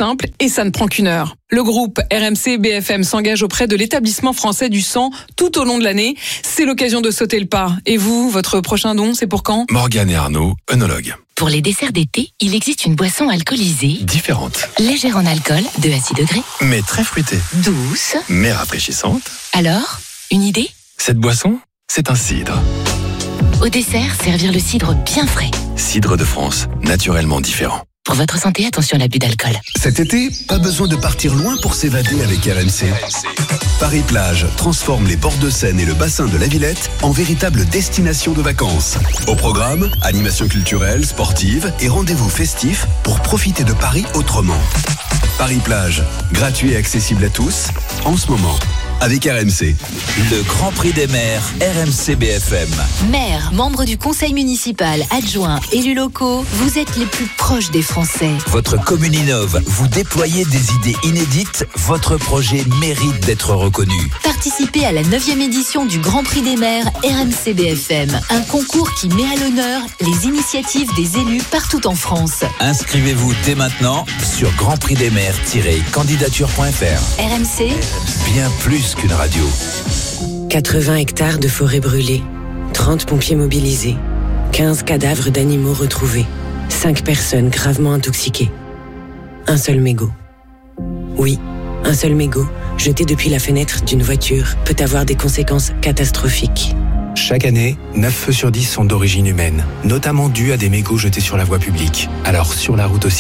simple et ça ne prend qu'une heure. Le groupe RMC BFM s'engage auprès de l'établissement français du sang tout au long de l'année. C'est l'occasion de sauter le pas. Et vous, votre prochain don, c'est pour quand ? Morgane et Arnaud, œnologues. Pour les desserts d'été, il existe une boisson alcoolisée. Différente. Légère en alcool, 2 à 6 degrés. Mais très fruitée. Douce. Mais rafraîchissante. Alors, une idée ? Cette boisson, c'est un cidre. Au dessert, servir le cidre bien frais. Cidre de France, naturellement différent. Pour votre santé, attention à l'abus d'alcool. Cet été, pas besoin de partir loin pour s'évader avec RMC. Paris-Plage transforme les bords de Seine et le bassin de la Villette en véritable destination de vacances. Au programme, animation culturelle, sportive et rendez-vous festifs pour profiter de Paris autrement. Paris-Plage, gratuit et accessible à tous, en ce moment. Avec RMC. Le Grand Prix des maires, RMC BFM. Maires, membres du conseil municipal, adjoints, élus locaux, vous êtes les plus proches des Français. Votre commune innove, vous déployez des idées inédites, votre projet mérite d'être reconnu. Participez à la 9e édition du Grand Prix des maires RMC BFM, un concours qui met à l'honneur les initiatives des élus partout en France. Inscrivez-vous dès maintenant sur grandprixdesmaires-candidature.fr. RMC, bien plus qu'une radio. 80 hectares de forêt brûlée, 30 pompiers mobilisés, 15 cadavres d'animaux retrouvés, 5 personnes gravement intoxiquées. Un seul mégot. Oui, un seul mégot, jeté depuis la fenêtre d'une voiture, peut avoir des conséquences catastrophiques. Chaque année, 9 feux sur 10 sont d'origine humaine, notamment dus à des mégots jetés sur la voie publique. Alors sur la route aussi.